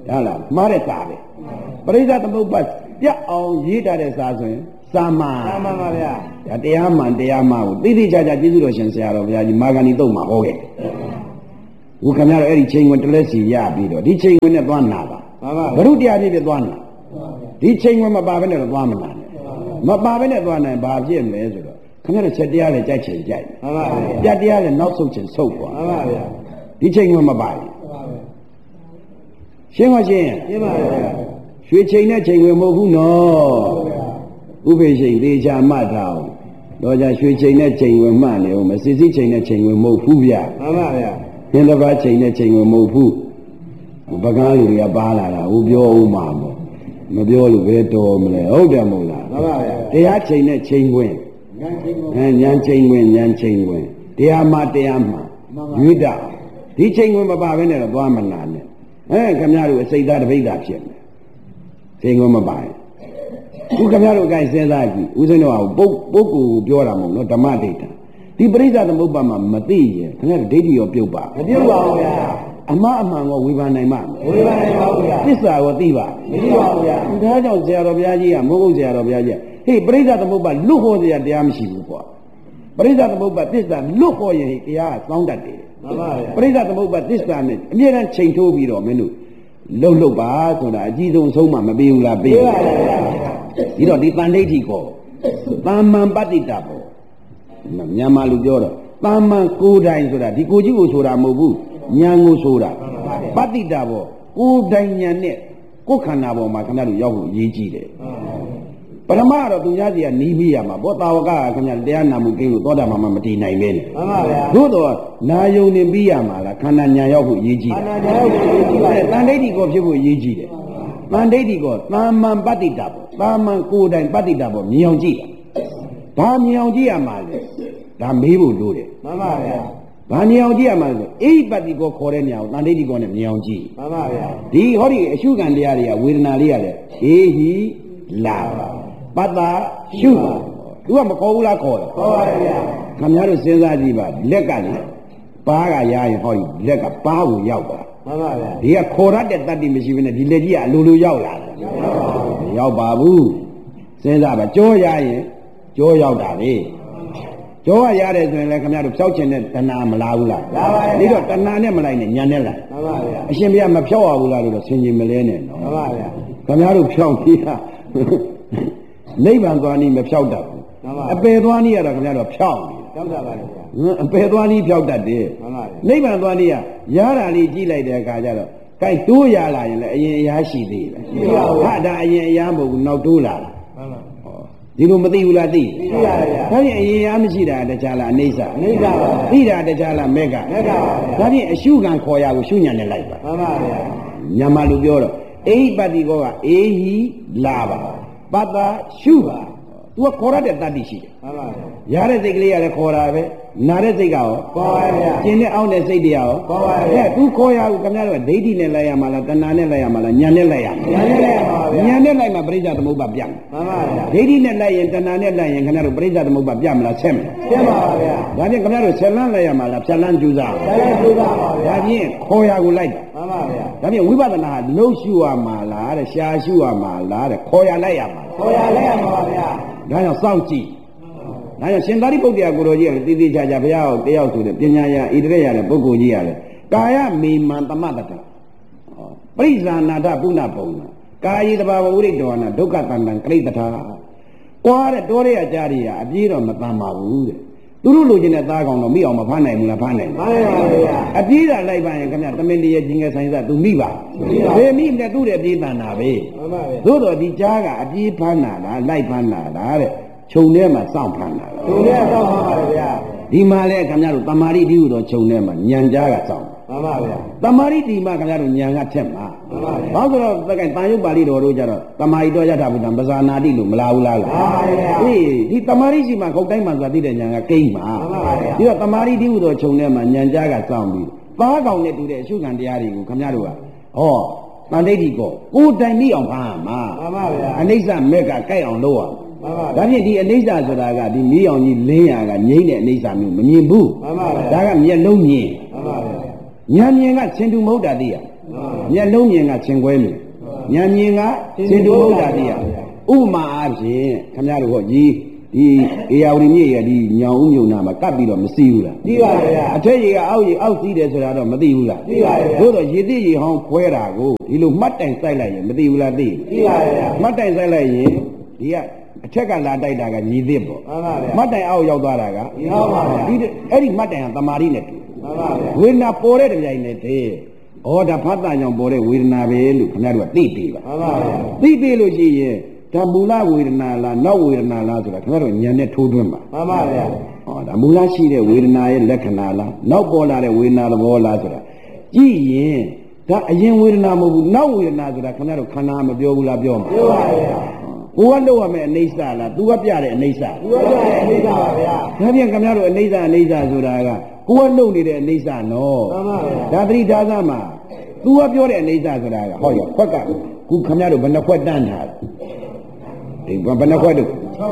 ဟုတ်လားမှားတဲ့စာပဲပရိစ္ဆသမုပ္ပါပြတ်အောင်ရေးထားတဲ့စာဆိုရင်စာမစာမပါဗျာဒါတရားမှန်တရားမှန်ကိုသိသိချာချာကျေးဇူးတော်ရှင်ဆရာတော်ဘုရားကြီးမာဂန္ဒီတုတ်မှာဟောခဲ့ဘုခင်ဗျားတို့အဲ့ဒီချိန်ဝင်တလက်စီရပြီးတော့ဒီချိန်ဝင်နဲ့သွားနာပါဘုရုတရားပြည့်ပြသွားနာဒီချိန်ဝင်မပါဘဲနဲ့တော့သွားမနာနဲ့မပါဘဲနဲ့သွားနိုင်ဘာဖြစ်မလဲဆိုတော့ခင်ဗျားတို့ချက်တရားလည်းကြိုက်ချင်ကြိုက်မှန်ပါဗျာပြတ်တရားလည်းနောက်ဆုတ်ချင်ဆုတ်သွားမှန်ပါဗျာဒီချိန်ဝင်မပါဘူးရှင်းမရှင်းရှင်းပါဗျာရွှေချိန်နဲ့ချိန်ဝင်မဟုတ်ဘူးနော်ဥပိ္ပချိန်သေးချာမှတ်ထားအောင်တော့ကြရွှေချိန်နဲ့ချိန်ဝင်မှတ်နေဦးမစစ်စစ်ချိန်နဲ့ချိန်ဝင်မဟုတ်ဘူးဗျာမှန်ပါဗျာသင်္တပါချိန်နဲ့ချိန်ဝင်မဟုတ်ဘူးပကန်းလူတွေကပါလာတာဟိုပြောဦးမှာပေါ့မပြောလို့ဘယ်တော်မလဲဟုတ်တယ်မဟုတ်လားမှန်ပါဗျာတရားချိန်နဲ့ချိန်ဝင်ဉာဏ်ချိန်ဝင်ဉာဏ်ချိန်ဝင်တရားမှတရားမှရွေးတာဒီချိန်ဝင်မပါဘဲနဲ့တော့သွားမလာနဲ့အဲခင်ဗျားတို့အစိတ်သားတပိဋ္ဌာဖြစ်မယ်ချိန်ဝင်မပါဘူးခုခင်ဗျားတို့အကိုင်းစဉ်းစားကြည့်ဦးဇင်းတို့ကပုပ်ပုပ်ကိုပြောတာမဟုတ်နော်ဓမ္မဒိဋ္ဌာဒီပရိစ္ဆသမုပ္ပါမှာမသိရင်ခင်ဗျားတို့ဒိဋ္ဌိရောပြုတ်ပါမပြုတ်ပါဘူးဗျာအမှားအမှန်ကိုဝေဖန်နိုင်မှာဝေဖန်နိုင်ပါဘူးဗျာသစ္စာကိုသိပါမသိပါဘူးဗျာဒါကြောင့်ဆရာတော်ဘုရားကြီးကမိုးကုတ်ဆရာတော်ဘုရားကြီးဟေးပရိစ္ဆသမုပ္ပါလွတ်ဟောတရားတရားမရှိဘူးကွာပရိစ္ဆသမုပ္ပါသစ္စာလွတ်ဟောရင်တရားကစောင်းတတ်တယ်မှန်ပါဗျာပရိစ္ဆသမုပ္ပါသစ္စာနဲ့အမြဲတမ်းချိန်ထိုးပြီးတော့မင်းတို့လှုပ်လှုပ်ပါဆိုတာအကြီးဆုံးဆုံးမှမပေးဘူးလားပေးပါဗျာဒီတော့ဒီတန်ဋိဋ္ဌိကိုတာမန်ပတ္တိတာပေါ့မြန်မာလူပြောတော့တာမန်ကိုယ်တိုင်ဆိုတာဒီကိုကြီးကိုဆိုတာမဟုတ်ဘူးဉာဏ်ကိုဆိုတာပတ္တိတာပေါ့ကိုယ်တိုင်ဉာဏ်နဲ့ကိုယ်ခန္ဓာပေါ်မှာခင်ဗျားတို့ရောက်ဖို့အရေးကြီးတယ်ပရမတော့သူများစီကနီးမိရမှာဘောတာဝကကခင်ဗျာတရားနာမှုကိလို့သောတာပန်မှာမတည်နိုင်ပဲနဲ့မှန်ပါဗျာသို့တော့နာယုံနေပြီးရမှာလားခန္ဓာဉာဏ်ရောက်ဖို့အရေးကြီးတယ်ခန္ဓာဉာဏ်ရောက်ဖို့အရေးကြီးတယ်တန်ဋိဋ္ဌိကိုဖြစ်ဖို့အရေးကြီးတယ်တန်ဋိဋ္ဌိကိုသာမန်ပတ္တိတာပေါ့သာမန်ကိုယ်တိုင်ပတ္တိတာပေါ့မြင်အောင်ကြည့်တာဒါမြင်အောင်ကြည့်ရမှာလေဒါမေးဖို့လိုတယ်မှန်ပါဗျာဘာမြင်အောင်ကြည့်ရမှာလဲအိပတ္တိကိုခေါ်တဲ့နေရာကိုတန်ဋိဋ္ဌိကိုနဲ့မြင်အောင်ကြည့်မှန်ပါဗျာဒီဟောဒီအရှုခံတရားတွေကဝေဒနာလေးရတယ်အေဟိလာပတ္တရှုပါသူကမခေါ်ဘူးလားခေါ်တယ်ခေါ်ပါဗျာခင်ဗျားတို့စဉ်းစားကြည့်ပါလက်ကလေပါးကရရင်ဟောဒီလက်ကပါးကိုရောက်တာမှန်ပါဗျာဒီကခေါ်ရတဲ့တတ္တိမရှိဘဲနဲ့ဒီလက်ကြီးကအလိုလိုရောက်လာတယ်မရောက်ပါဘူးစဉ်းစားပါကြောရရင်ကြောရောက်တာလေကြောရရတယ်ဆိုရင်လည်းခင်ဗျားတို့ဖြောက်ချင်တဲ့တဏှာမလာဘူးလားလာပါဗျာဒီတော့တဏှာနဲ့မလိုက်နဲ့ညာနဲ့လိုက်မှန်ပါဗျာအရှင်ဘုရားမဖြောက်ရဘူးလားလို့တော့ဆင်ခြင်မလဲနဲ့နော်မှန်ပါဗျာခင်ဗျားတို့ဖြောက်ပြီးတာနိဗ္ဗာန်သွားနည်းမဖြောက်တတ်ဘူးအပယ်သွားနည်းရတော့ခင်ဗျားတို့ဖြောက်နေဖြောက်တတ်ပါလေအပယ်သွားနည်းဖြောက်တတ်တယ်မှန်ပါဗျာနိဗ္ဗာန်သွားနည်းကရတာလေးကြည့်လိုက်တဲ့အခါကျတော့ကြိုက်တိုးရလာရင်လည်းအရင်အရာရှိသေးတယ်ရှိပါဘူးဟာဒါအရင်အရာမဟုတ်ဘူးနောက်တိုးလာတာမှန်ပါဒီလိုမသိဘူးလားသိသိပါဗျာဒါဖြင့်အရင်အရာမရှိတာတခြားလားအိဋ္ဌာအိဋ္ဌာပါသိတာတခြားလားမေကမေကပါဗျာဒါဖြင့်အရှုခံခေါ်ရကိုရှုညံနဲ့လိုက်ပါမှန်ပါဗျာညမလူပြောတော့အိပတ္တိကောကအေဟိလာပါပတ္တရှုပါသူကခေါ်ရတဲ့တတ္တိရှိတယ်မှန်ပါဗျာရတဲ့စိတ်ကလေးကလည်းခေါ်တာပဲနာတဲ့စိတ်ကရောခေါ်ပါဗျာကျင်တဲ့အောင့်တဲ့စိတ်တရားရောခေါ်ပါဗျာသူခေါ်ရဘူးခင်ဗျားတို့ဒိဋ္ဌိနဲ့လိုက်ရမှာလားတဏှာနဲ့လိုက်ရမှာလားဉာဏ်နဲ့လိုက်ရမှာဉာဏ်နဲ့လိုက်ရမှာဗျာဉာဏ်နဲ့လိုက်မှာပရိစ္ဆသမုပ္ပါပြတ်မှန်ပါဗျာဒိဋ္ဌိနဲ့လိုက်ရင်တဏှာနဲ့လိုက်ရင်ခင်ဗျားတို့ပရိစ္ဆသမုပ္ပါပြတ်မလားဆက်မလားဆက်ပါဗျာဒါဖြင့်ခင်ဗျားတို့ဆက်လန်းလိုက်ရမှာလားဖြတ်လန်းကြိုးစားဆက်လန်းကြိုးစားပါဗျာဒါဖြင့်ခေါ်ရကိုလိုက်မှန်ပါဗျာဒါဖြင့်ဝိပဿနာကလှုပ်ရှုရမှာလားတဲ့ရှားရှုရမှာလားတဲ့ခေါ်ရလိုက်ရမှာခေါ်ရလိုက်ရမှာပါဗျာဒါကြောင့်စောင့်ကြည့်ဒါကြောင့်ရှင်သာရိပုတ္တရာကိုတော်ကြီးကတည်တည်ချာချာဘုရားကိုတယောက်ဆိုတဲ့ပညာရဣတရရတဲ့ပုဂ္ဂိုလ်ကြီးရတယ်ကာယမေမံသမတတပရိဇာနာထပုဏ္ဏဘုံနာကာယေတဘာဝဥရိတောနာဒုက္ခတန္တံကရိတထာကွာတဲ့တောရဲအကြတွေကအပြေးတော့မတန်ပါဘူးတဲ့သူတို့လိုချင်တဲ့သားကောင်တော့မိအောင်မဖမ်းနိုင်ဘူးလားဖမ်းနိုင်ပါဘူးပါဗျာအပြေးတာလိုက်ပါရင်ခင်ဗျသမင်တရေချင်းငယ်ဆိုင်စားသူမိပါဘယ်မိနဲ့သူ့ရဲ့ပြေးတန်တာပဲမှန်ပါဗျာသို့တော်ဒီကြားကအပြေးဖမ်းတာလားလိုက်ဖမ်းတာလားတဲ့ခြုံထဲမှာစောင့်ဖမ်းတာခြုံထဲစောင့်ဖမ်းပါလေဗျာဒီမှာလဲခင်ဗျားတို့တမာရိတိဟုတော့ခြုံထဲမှာညံကြားကစောင့်မှန်ပါဗျာတမာရိတိမှာခင်ဗျားတို့ညံကထက်မှာမှန်ပါဗျာဘာလို့ဆိုတော့တက္ကင်တန်ရုပ်ပါဠိတော်တို့ကြတော့တမာရိတော်ယထာဘုဒ္ဓံပဇာနာတိလို့မလာဘူးလားလားမှန်ပါဗျာဒီဒီတမာရိရှိမှာခုတ်တိုင်းမှာသာသိတဲ့ညံကကိန်းမှာမှန်ပါဗျာဒီတော့တမာရိတိဟုတော့ခြုံထဲမှာညံကြားကစောင့်ပြီးသားကောင်နဲ့တူတဲ့အရှုခံတရားတွေကိုခင်ဗျားတို့ကဟောတန်ဋိဋ္ဌိကိုကိုယ်တိုင်မိအောင်ဖမ်းရမှာမှန်ပါဗျာအနိစ္စမဲ့ကကြိုက်အောင်လုပ်ရဒါဖြင့်ဒီအနိစ္စဆိုတာကဒီမီးအောင်ကြီးလင်းရကငိမ့်တဲ့အနိစ္စမျိုးမမြင်ဘူးမှန်ပါဗျာဒါကမျက်လုံးမြင်မှန်ပါဗျာဉာဏ်မြင်ကရှင်သူမဟုတ်တာသိရမှမျက်လုံးမြင်ကချင်းခွဲမြင်ဉာဏ်မြင်ကစင်တူမဟုတ်တာတည်းရဥပမာအားဖြင့်ခင်ဗျားတို့ဟောကြီးဒီအေယာဝတီမြစ်ရဲ့ဒီညောင်ဦးမြုံနာမှာကပ်ပြီးတော့မစီးဘူးလားသိပါရဲ့ဗျာအထက်ရေကအောက်ရေအောက်စီးတယ်ဆိုတာတော့မသိဘူးလားသိပါရဲ့သို့တော့ရေသိရေဟောင်းခွဲတာကိုဒီလိုမှတ်တိုင်စိုက်လိုက်ရင်မသိဘူးလားသိသိပါရဲ့ဗျာမှတ်တိုင်စိုက်လိုက်ရင်ဒီကအထက်ကလာတိုက်တာကညီသစ်ပေါ့မှန်ပါဗျာမှတ်တိုင်အောက်ရောက်သွားတာကညီဟုတ်ပါဗျာဒီအဲ့ဒီမှတ်တိုင်ကတမာရီနဲ့တူမှန်ပါဗျာဝေဒနာပေါ်တဲ့ကြိုင်နဲ့တည်းဩဒါဖတ်တာကြောင့်ပေါ်တဲ့ဝေဒနာပဲလို့ခင်ဗျားတို့ကသိပြီပါမှန်ပါဗျာသိပြီလို့ရှိရင်ဒါမူလဝေဒနာလားနောက်ဝေဒနာလားဆိုတာခင်ဗျားတို့ဉာဏ်နဲ့ထိုးသွင်းပါမှန်ပါဗျာဟောဒါမူလရှိတဲ့ဝေဒနာရဲ့လက္ခဏာလားနောက်ပေါ်လာတဲ့ဝေဒနာသဘောလားဆိုတာကြည့်ရင်ဒါအရင်ဝေဒနာမဟုတ်ဘူးနောက်ဝေဒနာဆိုတာခင်ဗျားတို့ခန္ဓာမပြောဘူးလားပြောမှာပြောပါဗျာကိုကလို့ရမယ်အိဋ္ဌလားသူကပြတဲ့အိဋ္ဌသူကပြတဲ့အိဋ္ဌပါဗျာဒါပြန်ခင်ဗျားတို့အိဋ္ဌအိဋ္ဌဆိုတာကကိုကလုံနေတဲ့အိဋ္ဌနော်မှန်ပါဗျာဒါသတိထားစမ်းမှာသူကပြောတဲ့အိဋ္ဌဆိုတာကဟောရခွက်ကခုခင်ဗျားတို့ဘယ်နှခွက်တန်းထားဒီဘယ်နှခွက်တို့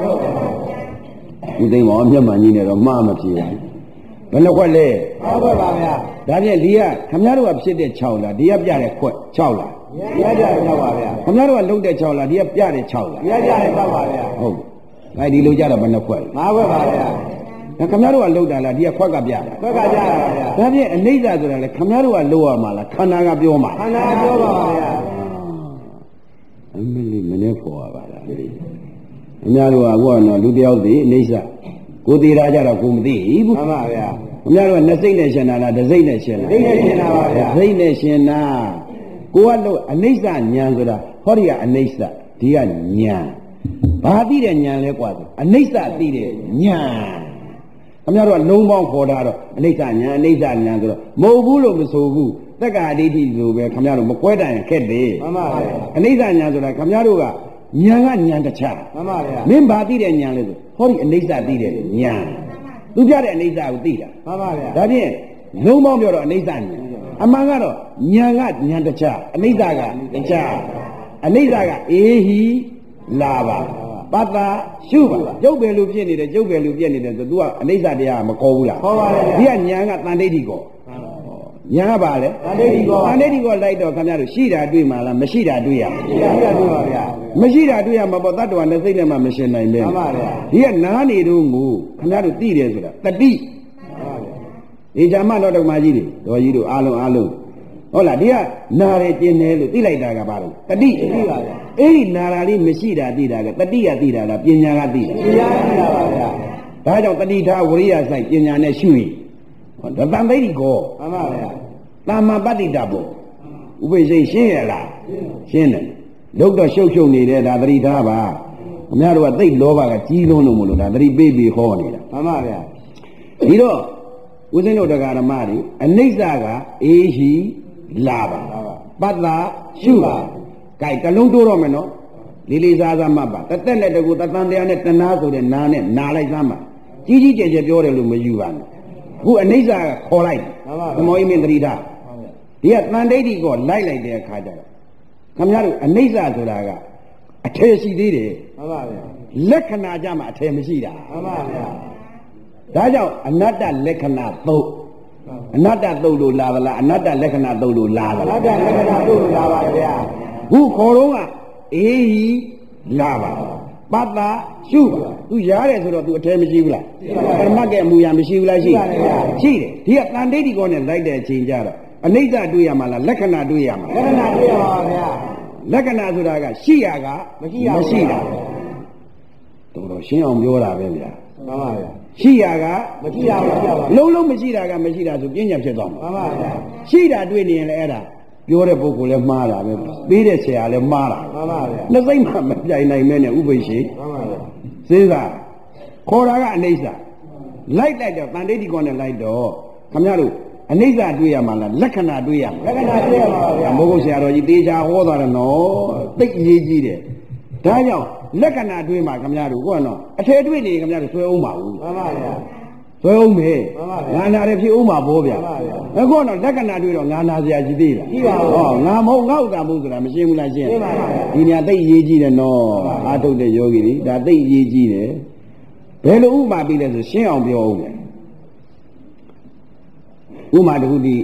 ဒီသိမ်းမောမျက်မှန်ကြီးနဲ့တော့မှားမဖြစ်ဘူးဘယ်နှခွက်လဲဟုတ်ပါပါဗျာဒါပြန်ဒီကခင်ဗျားတို့ကဖြစ်တဲ့၆လားဒီကပြတဲ့ခွက်၆လားရကြတယ်၆ပါဗျာခင်ဗျားတို့ကလုံတဲ့၆လားဒီကပြတဲ့၆လားရကြတယ်၆ပါဗျာဟုတ်အဲ့ဒီလိုကြတော့ဘယ်နှခွက်လဲ၅ခွက်ပါဗျာဒါခင်ဗျားတို့ကလုံတာလားဒီကခွက်ကပြတာခွက်ကပြတာပါဗျာဒါပြန်အနိစ္စဆိုတာလေခင်ဗျားတို့ကလုံရမှာလားခန္ဓာကပြောမှာခန္ဓာပြောပါပါဗျာအမလေးမနေပေါ်ပါလားအများတို့ကအခုကတော့လူတယောက်စီအိဋ္ဌကိုသေးတာကြတော့ကိုမသိဘူးမှန်ပါဗျာအများတို့ကနှစ်စိတ်နဲ့ရှင်တာလားတစ်စိတ်နဲ့ရှင်တာတစ်စိတ်နဲ့ရှင်တာပါဗျာတစ်စိတ်နဲ့ရှင်တာကိုကလို့အိဋ္ဌဉာဏ်ဆိုတာဟောဒီကအနိစ္စဒီကဉာဏ်ဘာသိတဲ့ဉာဏ်လဲกว่าဆိုအနိစ္စသိတဲ့ဉာဏ်အများတို့ကလုံးပေါင်းခေါ်တာတော့အနိစ္စဉာဏ်အနိစ္စဉာဏ်ဆိုတော့မဟုတ်ဘူးလို့မဆိုဘူးတက္ကအဋ္ဌိဆိုပဲခင်ဗျားတို့မကွဲတိုင်ခက်တယ်မှန်ပါဗျာအနိစ္စဉာဏ်ဆိုတာခင်ဗျားတို့ကဉာဏ်ကဉာဏ်တခြားမှန်ပါဗျာမင်းဘာသိတဲ့ဉာဏ်လဲဆိုဟောဒီအနိစ္စသိတဲ့ဉာဏ်သူပြတဲ့အနိစ္စကိုသိတာမှန်ပါဗျာဒါဖြင့်လုံးပေါင်းပြောတော့အနိစ္စဉာဏ်အမှန်ကတော့ဉာဏ်ကဉာဏ်တခြားအနိစ္စကတခြားအနိစ္စကအေဟိလာပါပတ္တရှုပါကျုပ်ပဲလူဖြစ်နေတယ်ကျုပ်ပဲလူပြက်နေတယ်ဆို तू ကအနိစ္စတရားမခေါ်ဘူးလားခေါ်ပါလေဒီကဉာဏ်ကတန်ဋိဋ္ဌိကောဉာဏ်ကပါလေတန်ဋိဋ္ဌိကောတန်ဋိဋ္ဌိကောလိုက်တော့ခင်ဗျားတို့ရှိတာတွေ့မှာလားမရှိတာတွေ့ရမှာရှိတာတွေ့ပါဗျာမရှိတာတွေ့ရမှာပေါ့တတ္တဝါနဲ့စိတ်နဲ့မှမရှင်နိုင်ပဲမှန်ပါဗျာဒီကနားနေတော့ငိုခင်ဗျားတို့သိတယ်ဆိုတာတတိဒီဇာမတော်တော်မကြီးတွေတော်ကြီးတို့အားလုံးအားလုံးဟုတ်လားဒီကနာရကျင်တယ်လို့သိလိုက်တာကဘာလို့တတိသိပါဗျာအဲ့ဒီနာရာလေးမရှိတာသိတာကတတိကသိတာလားပညာကသိတာပညာကသိတာပါဗျာဒါကြောင့်တတိထားဝရိယဆိုင်ပညာနဲ့ရှုရင်ဟောတန်သိတိကောမှန်ပါဗျာတာမပတ္တိတဘောဥပိ္ပိရှင်းရလားရှင်းတယ်လုတ်တော့ရှုပ်ရှုပ်နေတယ်ဒါတတိထားပါအများတို့ကသိလောဘကကြီးလုံးလို့မလို့ဒါတတိပေးပြီးဟောနေတာမှန်ပါဗျာဒီတော့ဦးဇင်းတို့တရားဓမ္မတွေအနိစ္စကအေဟိလာပါပတ္တရှုပါကဲတလုံးတိုးတော့မယ်နော်လေးလေးစားစားမှတ်ပါတသက်နဲ့တကူတသံတရားနဲ့တဏှာဆိုတဲ့နာနဲ့နာလိုက်စမ်းပါကြီးကြီးကျယ်ကျယ်ပြောတယ်လို့မယူပါနဲ့အခုအနိစ္စကခေါ်လိုက်သမောဟိမင်းတတိထားဒီကတန်ဋိဋ္ဌိကိုလိုက်လိုက်တဲ့အခါကျတော့ခင်ဗျားတို့အနိစ္စဆိုတာကအထည်ရှိသေးတယ်မှန်ပါဗျာလက္ခဏာကြမှာအထည်မရှိတာမှန်ပါဗျာဒါကြောင့်အနတ္တလက္ခဏာသုံးအနတ္တသုတ်လို့လာသလားအနတ္တလက္ခဏာသုတ်လို့လာသလားအနတ္တလက္ခဏာသုတ်လို့လာပါဗျာခုခေါ်တော့ကအေဟိလာပါပတ္တရှုပါသူရားတယ်ဆိုတော့ तू အထဲမရှိဘူးလားပရမတ်ကအမူအရာမရှိဘူးလားရှိရှိတယ်ဒီကတန်ဋိဋ္ဌိကောနဲ့လိုက်တဲ့အချိန်ကျတော့အနိစ္စတွေ့ရမှာလားလက္ခဏာတွေ့ရမှာလက္ခဏာတွေ့ရပါဗျာလက္ခဏာဆိုတာကရှိရကမရှိရမရှိတာတော်တော်ရှင်းအောင်ပြောတာပဲဗျာမှန်ပါဗျာရှိရကမရှိရဘူးမရှိပါဘူးလုံးလုံးမရှိတာကမရှိတာဆိုပြဉ္ညာဖြစ်သွားမှာမှန်ပါဗျာရှိတာတွေ့နေရင်လည်းအဲ့ဒါပြောတဲ့ပုဂ္ဂိုလ်လည်းမှားတာပဲပေးတဲ့ဆရာလည်းမှားတာမှန်ပါဗျာနှစ်စိမ့်မှမပြိုင်နိုင်မဲနဲ့ဥပိ္ပိရှိမှန်ပါဗျာစဉ်းစားခေါ်တာကအနိစ္စလိုက်လိုက်တော့တန်ဋိဋ္ဌိကောနဲ့လိုက်တော့ခမရတို့အနိစ္စတွေ့ရမှာလားလက္ခဏာတွေ့ရမှာလက္ခဏာတွေ့ရမှာပါဗျာမိုးကုတ်ဆရာတော်ကြီးတေချာဟောသွားတယ်နော်သိအရေးကြီးတယ်ဒါကြောင့်လက္ခဏာတွေ့မှာခမရတို့ကိုကတော့အထည်တွေ့နေခမရတို့ဆွဲအောင်ပါဘူးမှန်ပါဗျာဆွဲအောင်မေငါနာတယ်ဖြစ်အောင်ပါဘောဗျာအခုတော့လက္ခဏာတွေ့တော့ငါနာစရာရှိသေးလားရှိပါဘူးဟောငါမဟုတ်ငါဥစ္စာမဟုတ်ဆိုတာမရှင်းဘူးလားရှင်းရှင်းပါပါဒီနေရာသိအရေးကြီးတယ်နော်အာထုတ်တဲ့ယောဂီတွေဒါသိအရေးကြီးတယ်ဘယ်လိုဥပမာပြီးလဲဆိုရှင်းအောင်ပြောအောင်လေဥပမာတခုဒီ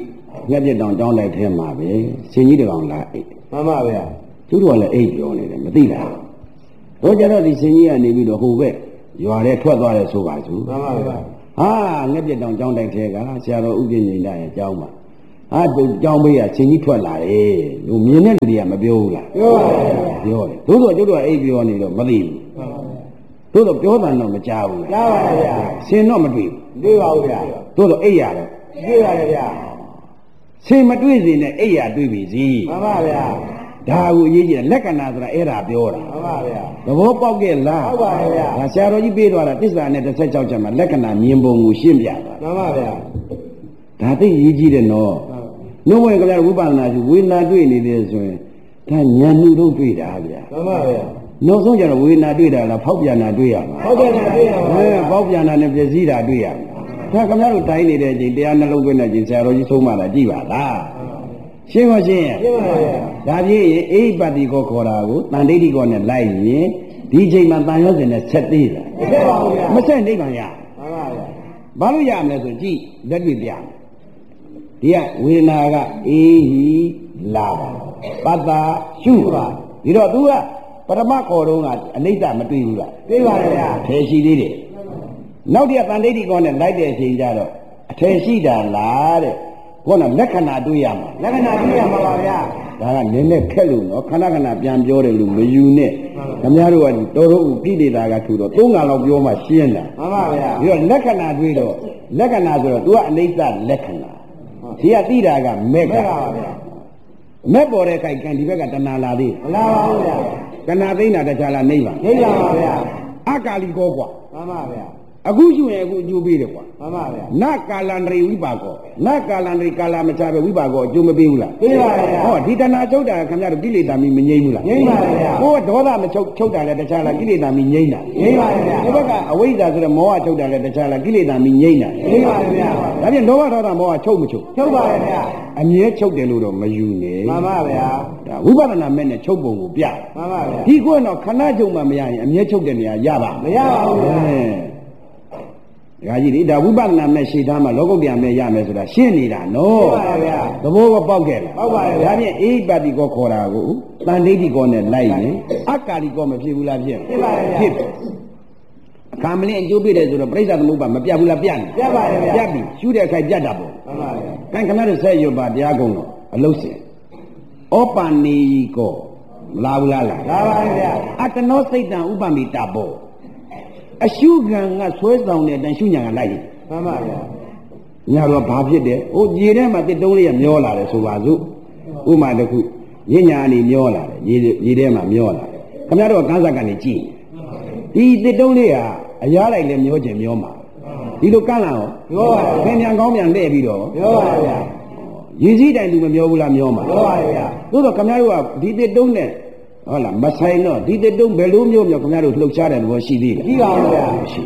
ငှက်ပြတောင်တောင်းလိုက်ထဲမှာပဲရှင်ကြီးတကောင်လာအိတ်မှန်ပါဗျာသူတို့ကလည်းအိတ်ပြောနေတယ်မသိလားတော့ကြတော့ဒီရှင်ကြီးကနေပြီးတော့ဟိုဘက်ရွာထဲထွက်သွားတယ်ဆိုပါစို့မှန်ပါဗျာဟာငှက်ပြတောင်တောင်းတိုက်ထဲကဆရာတော်ဥပ္ပညိန္ဒရဲ့အကြောင်းပါဟာသူကြောင်းပေးရရှင်ကြီးထွက်လာတယ်လူမြင်တဲ့လူတွေကမပြောဘူးလားပြောပါဘူးပြောတယ်သို့တော့ကျုပ်တို့ကအိတ်ပြောနေတော့မသိဘူးသို့တော့ပြောတယ်တော့မကြားဘူးကြားပါရဲ့ဗျာရှင်တော့မတွေ့ဘူးတွေ့ပါဘူးဗျာသို့တော့အိတ်ရတယ်တွေ့ပါရဲ့ဗျာရှင်မတွေ့စေနဲ့အိတ်ရတွေ့ပြီစီမှန်ပါဗျာဒါကိုအရေးကြီးတယ်လက္ခဏာဆိုတာအဲ့ဒါပြောတာမှန်ပါဗျာသဘောပေါက်ခဲ့လားဟုတ်ပါရဲ့ဗျာဒါဆရာတော်ကြီးပေးသွားတာတစ္ဆာနဲ့တစ်ဆက်၆ချက်မှာလက္ခဏာမြင်ပုံကိုရှင်းပြသွားမှန်ပါဗျာဒါသိအရေးကြီးတယ်နော်နှုတ်ဝင်ကြတဲ့ဝိပဿနာရှိဝေဒနာတွေ့နေတယ်ဆိုရင်ဒါဉာဏ်မှုတော့တွေ့တာဗျာမှန်ပါဗျာနောက်ဆုံးကျတော့ဝေဒနာတွေ့တာလားဖောက်ပြန်တာတွေ့ရမှာဖောက်ပြန်တာတွေ့ရမှာအဲဖောက်ပြန်တာနဲ့ပြည့်စည်တာတွေ့ရမှာဒါခင်ဗျားတို့တိုင်းနေတဲ့အချိန်တရားနှလုံးသွင်းတဲ့အချိန်ဆရာတော်ကြီးဆုံးမတာကြည့်ပါလားရှင်းပါရှင်းရှင်းပါဗျာဒါပြည့်ရင်အိပတိကောခေါ်တာကိုတန်ဋိဋ္ဌိကောနဲ့လိုက်ရင်ဒီချိန်မှာတန်ရောစင်နဲ့ဆက်သေးတာမဆက်ပါဘူးဗျာမဆက်နိဗ္ဗာန်ရမှန်ပါဗျာဘာလို့ရမလဲဆိုကြည့်လက်တွေ့ပြဒီကဝေဒနာကအေးဟီလာပါပတ္တာရှုပါဒီတော့ तू ကပရမခေါ်တော့ကအနိစ္စမတွေ့ဘူးလားတွေ့ပါရဲ့ဗျာထေရှိသေးတယ်နောက်တည်းကတန်ဋိဋ္ဌိကောနဲ့လိုက်တဲ့အချိန်ကျတော့အထေရှိတာလားတဲ့ခေါင်းကလက္ခဏာတွေ့ရမှာလက္ခဏာတွေ့ရမှာပါဗျာဒါကနည်းနည်းခက်လို့နော်ခဏခဏပြန်ပြောတယ်လို့မယူနဲ့ခင်ဗျားတို့ကတော်တော်ဥကိလေသာကထူတော့သုံးခါလောက်ပြောမှရှင်းတာမှန်ပါဗျာပြီးတော့လက္ခဏာတွေ့တော့လက္ခဏာဆိုတော့ तू ကအနိစ္စလက္ခဏာဒီကသိတာကမဲ့ကပါဗျာမဲ့ပေါ်တဲ့ခိုက်ကံဒီဘက်ကတဏှာလာသေးမလာပါဘူးဗျာတဏှာသိနေတာတခြားလားနိဗ္ဗာန်နိဗ္ဗာန်ပါဗျာအကာလီကောကွာမှန်ပါဗျာအခုရှုရင်အခုအကျိုးပေးတယ်ကွာမှန်ပါဗျာနကာလန္တရိဝိပါကောနကာလန္တရိကာလမချပဲဝိပါကောအကျိုးမပေးဘူးလားပေးပါဗျာဟောဒီတဏှာချုပ်တာခင်ဗျားတို့ကိလေသာမီမငြိမ့်ဘူးလားငြိမ့်ပါဗျာကိုယ်ကဒေါသမချုပ်ချုပ်တာလည်းတခြားလားကိလေသာမီငြိမ့်တာငြိမ့်ပါဗျာဒီဘက်ကအဝိဇ္ဇာဆိုတဲ့မောဟချုပ်တာလည်းတခြားလားကိလေသာမီငြိမ့်တာငြိမ့်ပါဗျာဒါဖြင့်လောဘဒေါသမောဟချုပ်မချုပ်ချုပ်ပါဗျာအမြဲချုပ်တယ်လို့တော့မယူနဲ့မှန်ပါဗျာဒါဝိပဿနာမဲ့နဲ့ချုပ်ပုံကိုပြမှန်ပါဗျာဒီကိုကတော့ခဏချုပ်မှမရရင်အမြဲချုပ်တဲ့နေရာရပါမရပါဘူးဗျာဒါကြီးဒီဒါဝိပဿနာမဲ့ရှေ့သားမှာလောကုတ္တရာမဲ့ရမယ်ဆိုတာရှင်းနေတာနော်ဟုတ်ပါဗျာသဘောကပေါက်ခဲ့လားဟုတ်ပါဗျာဒါဖြင့်အိပတိကောခေါ်တာကိုတန်ဋိဋ္ဌိကောနဲ့လိုက်ရင်အကာလီကောမဖြစ်ဘူးလားဖြစ်ဖြစ်ပါဗျာဖြစ်အခါမလင်းအကျိုးပြတယ်ဆိုတော့ပြိဿသမုပ္ပါမပြတ်ဘူးလားပြတ်နေပြတ်ပါရဲ့ဗျာပြတ်ပြီရှုတဲ့ခိုက်ပြတ်တာပေါ့မှန်ပါဗျာခင်ဗျားတို့ဆက်ရွတ်ပါတရားကုံတော့အလုတ်စင်ဩပနိကောမလာဘူးလားလားလာပါဗျာအတနောစိတ်တံဥပမိတာဘောအရှုခံကဆွဲဆောင်တဲ့အတိုင်းရှုညာကလိုက်မှန်ပါဗျာညာတော့ဘာဖြစ်တယ်ဟိုရေထဲမှာတစ်တုံးလေးကမျောလာတယ်ဆိုပါစို့ဥမာတစ်ခုညညာအနေမျောလာတယ်ရေရေထဲမှာမျောလာတယ်ခင်ဗျားတို့ကန်းစားကနေကြည့်ဒီတစ်တုံးလေးကအရားလိုက်လဲမျောခြင်းမျောမှာဒီလိုကန်းလာရောမျောပါဗျာခင်ဗျာကောင်းပြန်လှည့်ပြီးတော့မျောပါဗျာရေကြီးတိုင်လူမမျောဘူးလားမျောမှာမျောပါဗျာသို့တော့ခင်ဗျားတို့ကဒီတစ်တုံးနဲ့ဟုတ်လားမဆိုင်တော့ဒီတုံးဘယ်လိုမျိုးမျိုးခင်ဗျားတို့လှုပ်ရှားတယ်ဘောရှိသေးလားရှိပါဘူးဗျာရှိ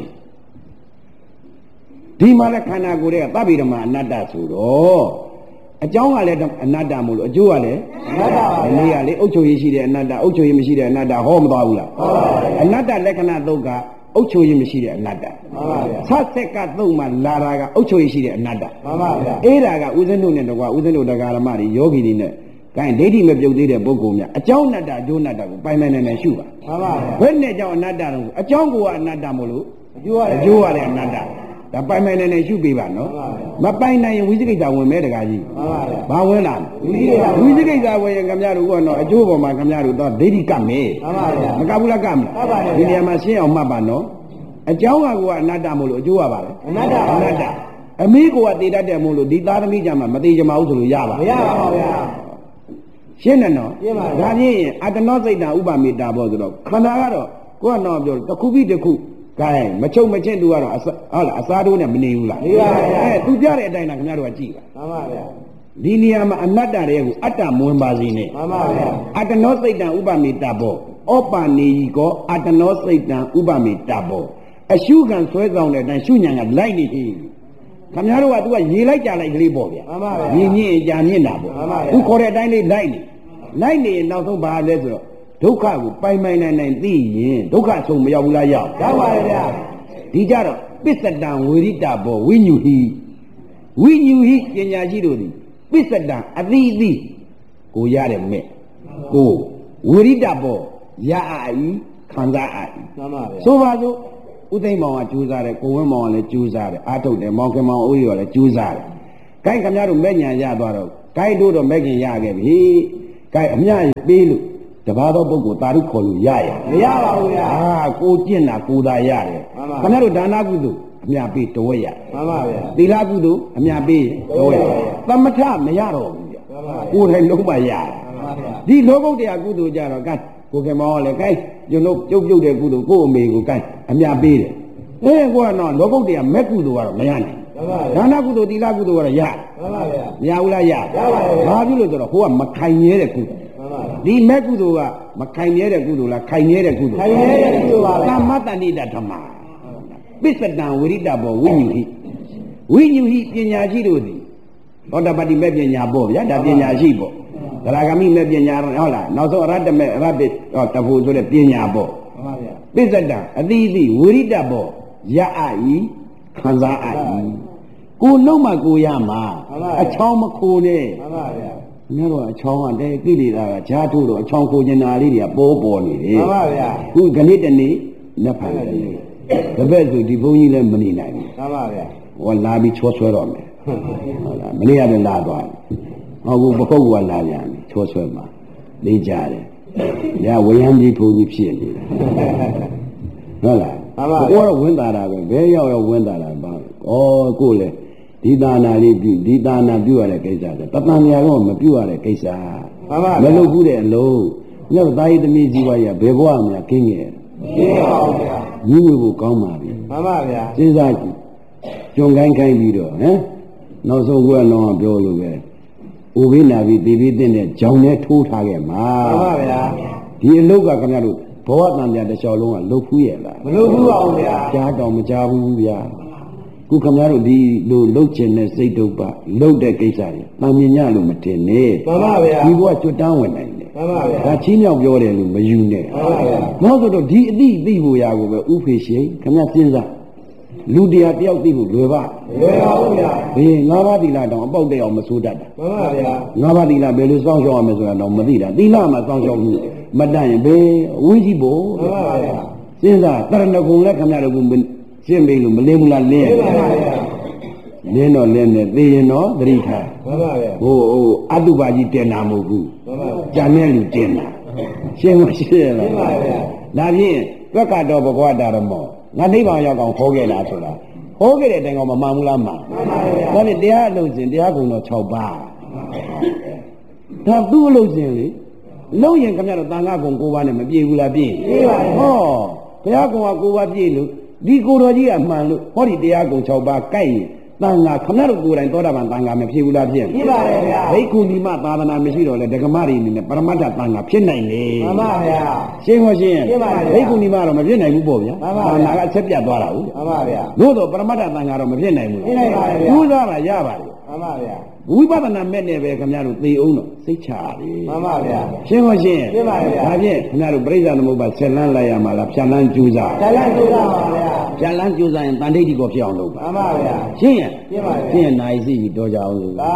ဒီမှာလည်းခန္ဓာကိုယ်ရဲ့သဗ္ဗေဓမ္မာအနတ္တဆိုတော့အကြောင်းကလည်းအနတ္တမို့လို့အကျိုးကလည်းအနတ္တပါဗျာနေရလေအုပ်ချုပ်ရေးရှိတဲ့အနတ္တအုပ်ချုပ်ရေးမရှိတဲ့အနတ္တဟောမသွားဘူးလားဟုတ်ပါဘူးအနတ္တလက္ခဏာသုတ်ကအုပ်ချုပ်ရေးမရှိတဲ့အနတ္တမှန်ပါဗျာဆက်ဆက်ကသုတ်မှလာတာကအုပ်ချုပ်ရေးရှိတဲ့အနတ္တမှန်ပါဗျာအဲ့ဒါကဥစဉ်တို့နဲ့တကွာဥစဉ်တို့တရားဓမ္မတွေယောဂီတွေနဲ့ကိုင်းဒိဋ္ဌိမပြုတ်သေးတဲ့ပုဂ္ဂိုလ်များအကြောင်းအနတ္တအကျိုးအနတ္တကိုပိုင်ပိုင်နိုင်နိုင်ရှုပါမှန်ပါဗျာဘယ်နဲ့ကြောင့်အနတ္တတော့အကြောင်းကအနတ္တမို့လို့အကျိုးရတယ်အကျိုးရတဲ့အနတ္တဒါပိုင်ပိုင်နိုင်နိုင်ရှုပေးပါနော်မပိုင်နိုင်ရင်ဝိသိကိစ္စဝင်မဲတကားကြီးမှန်ပါဗျာဘာဝင်လာဝိသိကိစ္စဝင်ရင်ခင်ဗျားတို့ကတော့အကျိုးပေါ်မှာခင်ဗျားတို့တော့ဒိဋ္ဌိကပ်မယ်မှန်ပါဗျာမကပ်ဘူးလားကပ်မလားဒီနေရာမှာရှင်းအောင်မှတ်ပါနော်အကြောင်းကကအနတ္တမို့လို့အကျိုးရပါလေအနတ္တအနတ္တအမေကတည်တတ်တယ်မို့လို့ဒီသားသမီးကြမှာမသေးကြမအောင်ဆိုလို့ရပါမရပါဘူးဗျာရှင်းတယ်နော်ရှင်းပါဒါဖြင့်အတ္တနောစိတ်တံဥပမေတ္တာဘောဆိုတော့ခန္ဓာကတော့ကိုကတော့ပြောတစ်ခုပြီးတစ်ခုကဲမချုပ်မချင်းတူကတော့ဟုတ်လားအစားတိုးနဲ့မနေဘူးလားနေပါဗျာအဲသူပြတဲ့အတိုင်းကခင်ဗျားတို့ကကြည့်ပါမှန်ပါဗျာဒီနေရာမှာအနတ္တတွေကိုအတ္တမဝင်ပါစေနဲ့မှန်ပါဗျာအတ္တနောစိတ်တံဥပမေတ္တာဘောဩပနေယီကောအတ္တနောစိတ်တံဥပမေတ္တာဘောအရှုခံဆွဲဆောင်တဲ့အတိုင်းရှုညာကလိုက်နေပြီခင်ဗျားတို့က तू ကရေလိုက်ကြလိုက်ကလေးပေါ့ဗျာမှန်ပါဗျာမြင်မြင်ကြာမြင့်တာပေါ့မှန်ပါဗျာ तू ခေါ်တဲ့အတိုင်းလေးလိုက်နေလိုက်နေရင်နောက်ဆုံးဘာလဲဆိုတော့ဒုက္ခကိုပိုင်ပိုင်နိုင်နိုင်သိရင်ဒုက္ခဆုံးမရောက်ဘူးလားရောက်ရောက်ပါရဲ့ဗျာဒီကြတော့ပစ္စတံဝေရိတဘောဝိညူဟိဝိညူဟိပညာရှိတို့သည်ပပစ္စဒံအသီးသီးကိုရတဲ့မဲ့ကိုဝိရိတဘောရအာဤခံစားအာဤမှန်ပါဗျာဆိုပါစို့ဥသိမ်းမောင်ကကြိုးစားတယ်ကိုဝင်းမောင်ကလည်းကြိုးစားတယ်အာထုတ်တယ်မောင်ခင်မောင်အိုးရောလည်းကြိုးစားတယ်ဂိုက်ခင်ဗျားတို့မဲ့ညာရသွားတော့ဂိုက်တို့တော့မဲ့ခင်ရခဲ့ပြီဂိုက်အမြပေးလို့တပါးသောပုဂ္ဂိုလ်တာရုခေါ်လို့ရရမရပါဘူးဗျာအာကိုကျင့်တာကိုသာရတယ်ခင်ဗျားတို့ဒါနကုသိုလ်အမြပေးတော်ရမှန်ပါဗျာသီလကုသိုလ်အမြပေးတော်ရသမထမရတော့ဘူးဗျမှန်ပါကိုယ်တိုင်လုံးမရမှန်ပါဗျာဒီလောကုတ္တရာကုသိုလ်ကြတော့ကဲကိုခင်မောင်ကလည်းကဲကျွန်တော်ပြုတ်ပြုတ်တဲ့ကုသိုလ်ကို့အမေကိုကဲအမြပေးတယ်အဲကိုကတော့လောကုတ္တရာမဲ့ကုသိုလ်ကတော့မရနိုင်မှန်ပါဒါနကုသိုလ်သီလကုသိုလ်ကတော့ရမှန်ပါဗျာမရဘူးလားရရပါတယ်ဗျာဘာဖြစ်လို့ဆိုတော့ဟိုကမခိုင်မြဲတဲ့ကုသိုလ်မှန်ပါဒီမဲ့ကုသိုလ်ကမခိုင်မြဲတဲ့ကုသိုလ်လားခိုင်မြဲတဲ့ကုသိုလ်ခိုင်မြဲတဲ့ကုသိုလ်ပါဗျာသမ္မတ္တဏိတဓမ္မပစ္စဒံဝိရိတဘောဝိညုဟိဝိညုဟိပညာရှိတို့သည်သောတပတ္တိမဲ့ပညာပေါ့ဗျာဒါပညာရှိပေါ့သရဂမိမဲ့ပညာတော့ဟုတ်လားနောက်ဆုံးအရတ္တမဲ့အရတ္တဟောတဖို့ဆိုတဲ့ပညာပေါ့မှန်ပါဗျာပစ္စဒံအတိအတိဝိရိတဘောရအာဤခံစားအာဤကိုလုံးမကိုရမှာအချောင်းမခိုးနဲ့မှန်ပါဗျာညတော့အချောင်းကတဲကိလေသာကဈာထိုးတော့အချောင်းခိုးကျင်တာလေးတွေကပေါ်ပေါ်နေတယ်မှန်ပါဗျာခုခဏတနေ့နှစ်ဖန်တနေ့တပည့်ဆိုဒီဘုန်းကြီးလည်းမနေနိုင်ဘူးမှန်ပါဗျာဟောလာပြီးချောဆွဲတော့မယ်ဟုတ်လားမနေ့ကလည်းလာသွားတယ်ဟောခုပကုတ်ကလာပြန်ပြီချောဆွဲမှာလေးကြတယ်ညဝရမ်းကြီးဘုန်းကြီးဖြစ်နေတယ်ဟုတ်လားမှန်ပါကိုကတော့ဝင်းတာတာပဲဘယ်ရောက်ရောက်ဝင်းတာတာပါဩကိုလေဒီသာနာလေးပြုဒီသာနာပြုရတဲ့ကိစ္စဆိုတပံညာတော့မပြုရတဲ့ကိစ္စမှန်ပါမလုပ်ဘူးတဲ့အလုံးညောက်သားရေးသမီးကြီးပါရဘယ်ဘဝမှာခင်းငယ်ရှင်းပါဦးဗျာညီဝေဖို့ကောင်းပါပြီမှန်ပါဗျာစဉ်းစားကြည့်ကြုံခိုင်းခိုင်းပြီးတော့ဟမ်နောက်ဆုံးကတော့ပြောလို့ပဲဥပိနာပြီးဒီပြီးတဲ့ကြောင်နဲ့ထိုးထားခဲ့မှာမှန်ပါဗျာဒီအလုတ်ကခင်ဗျားတို့ဘဝတန်ပြန်တစ်လျှောက်လုံးကလုတ်ဖူးရဲ့လားမလို့ဘူးပါဦးဗျာကြားတော်မကြားဘူးဗျာခုခင်ဗျားတို့ဒီလိုလုတ်ချင်တဲ့စိတ်တုပ်ပါလုတ်တဲ့ကိစ္စတွေတန်မြင်ညလို့မတင်နဲ့မှန်ပါဗျာဒီဘဝကျွတ်တန်းဝင်နိုင်တယ်မှန်ပါဗျာဒါချင်းမြောက်ပြောတယ်လို့မယူနဲ့မှန်ပါဗျာနောက်ဆိုတော့ဒီအတိအသိကိုရာကိုပဲဥဖေရှိခင်ဗျားစဉ်းစားလူတရားတယောက်သိဖို့လွယ်ပါလွယ်ပါဦးဗျာဘေးငါးပါးသီလတောင်အပေါက်တဲ့အောင်မဆိုးတတ်တာမှန်ပါဗျာငါးပါးသီလဘယ်လိုစောင့်ရှောက်ရမလဲဆိုတာတော့မသိတာသီလမှာစောင့်ရှောက်မှုမတတ်ရင်ဘေးအဝေးကြီးဖို့မှန်ပါဗျာစဉ်းစားတရဏဂုံလည်းခင်ဗျားတို့ကရှင်းပြီလို့မလင်းဘူးလားလင်းမှန်ပါဗျာလင်းတော့လင်းနေသိရင်တော့သတိထားမှန်ပါဗျာဟိုဟိုအတုပါကြီးတင်တာမဟုတ်ဘူးမှန်ပါဗျာကြံတဲ့လူတင်တာရှင်းမရှိရလားရှင်းပါဗျာဒါဖြင့်ဝက္ကတော်ဘဂဝတာရမောငါနိဗ္ဗာန်ရောက်အောင်ဟောခဲ့လားဆိုတာဟောခဲ့တဲ့အတိုင်းကမမှန်ဘူးလားမှန်မှန်ပါဗျာဒါဖြင့်တရားအလုံးစဉ်တရားကုံတော်၆ပါးဒါသူ့အလုံးစဉ်လေလုံးရင်ခင်ဗျားတို့တန်ခါကုံ၉ပါးနဲ့မပြည့်ဘူးလားပြည့်ပြည့်ပါဗျာဟောဘုရားကုံက၉ပါးပြည့်လို့ဒီကိုယ်တော်ကြီးကမှန်လို့ဟောဒီတရားကုံ၆ပါးကိုက်ရင်တန်ခါခင်ဗျားတို့ကိုယ်တိုင်သောတာပန်တန်ခါမဖြစ်ဘူးလားဖြစ်ပြပါလေဗျာဘိက္ခုနီမသာသနာမရှိတော့လေဒကမတွေအနေနဲ့ပရမတ္ထတန်ခါဖြစ်နိုင်လေမှန်ပါဗျာရှင်းဟောရှင်းရှင်းပါဗျာဘိက္ခုနီမတော့မဖြစ်နိုင်ဘူးပေါ့ဗျာမှန်ပါဗျာသာသနာကအချက်ပြတ်သွားတာဟုတ်မှန်ပါဗျာသို့တော့ပရမတ္ထတန်ခါတော့မဖြစ်နိုင်ဘူးဖြစ်နိုင်ပါလေဗျာကျိုးစားတာရပါလေမှန်ပါဗျာဝိပဿနာမဲ့နဲ့ပဲခင်ဗျားတို့သိအောင်တော့စိတ်ချရပြီမှန်ပါဗျာရှင်းဟောရှင်းရှင်းပါဗျာဒါဖြင့်ခင်ဗျားတို့ပြိဿသမုပ္ပါဆက်လန်းလိုက်ရမှာလားဖြတ်လန်းကျူးစားဇာလန်ကျိုးတာပါဗျာဖြတ်လန်းကျူးစားရင်တန်ဋိဋ္ဌိကိုဖြစ်အောင်လုပ်ပါမှန်ပါဗျာရှင်းရင်ရှင်းပါဗျာရှင်းရင်နိုင်စီပြီးတော့ကြအောင်လို့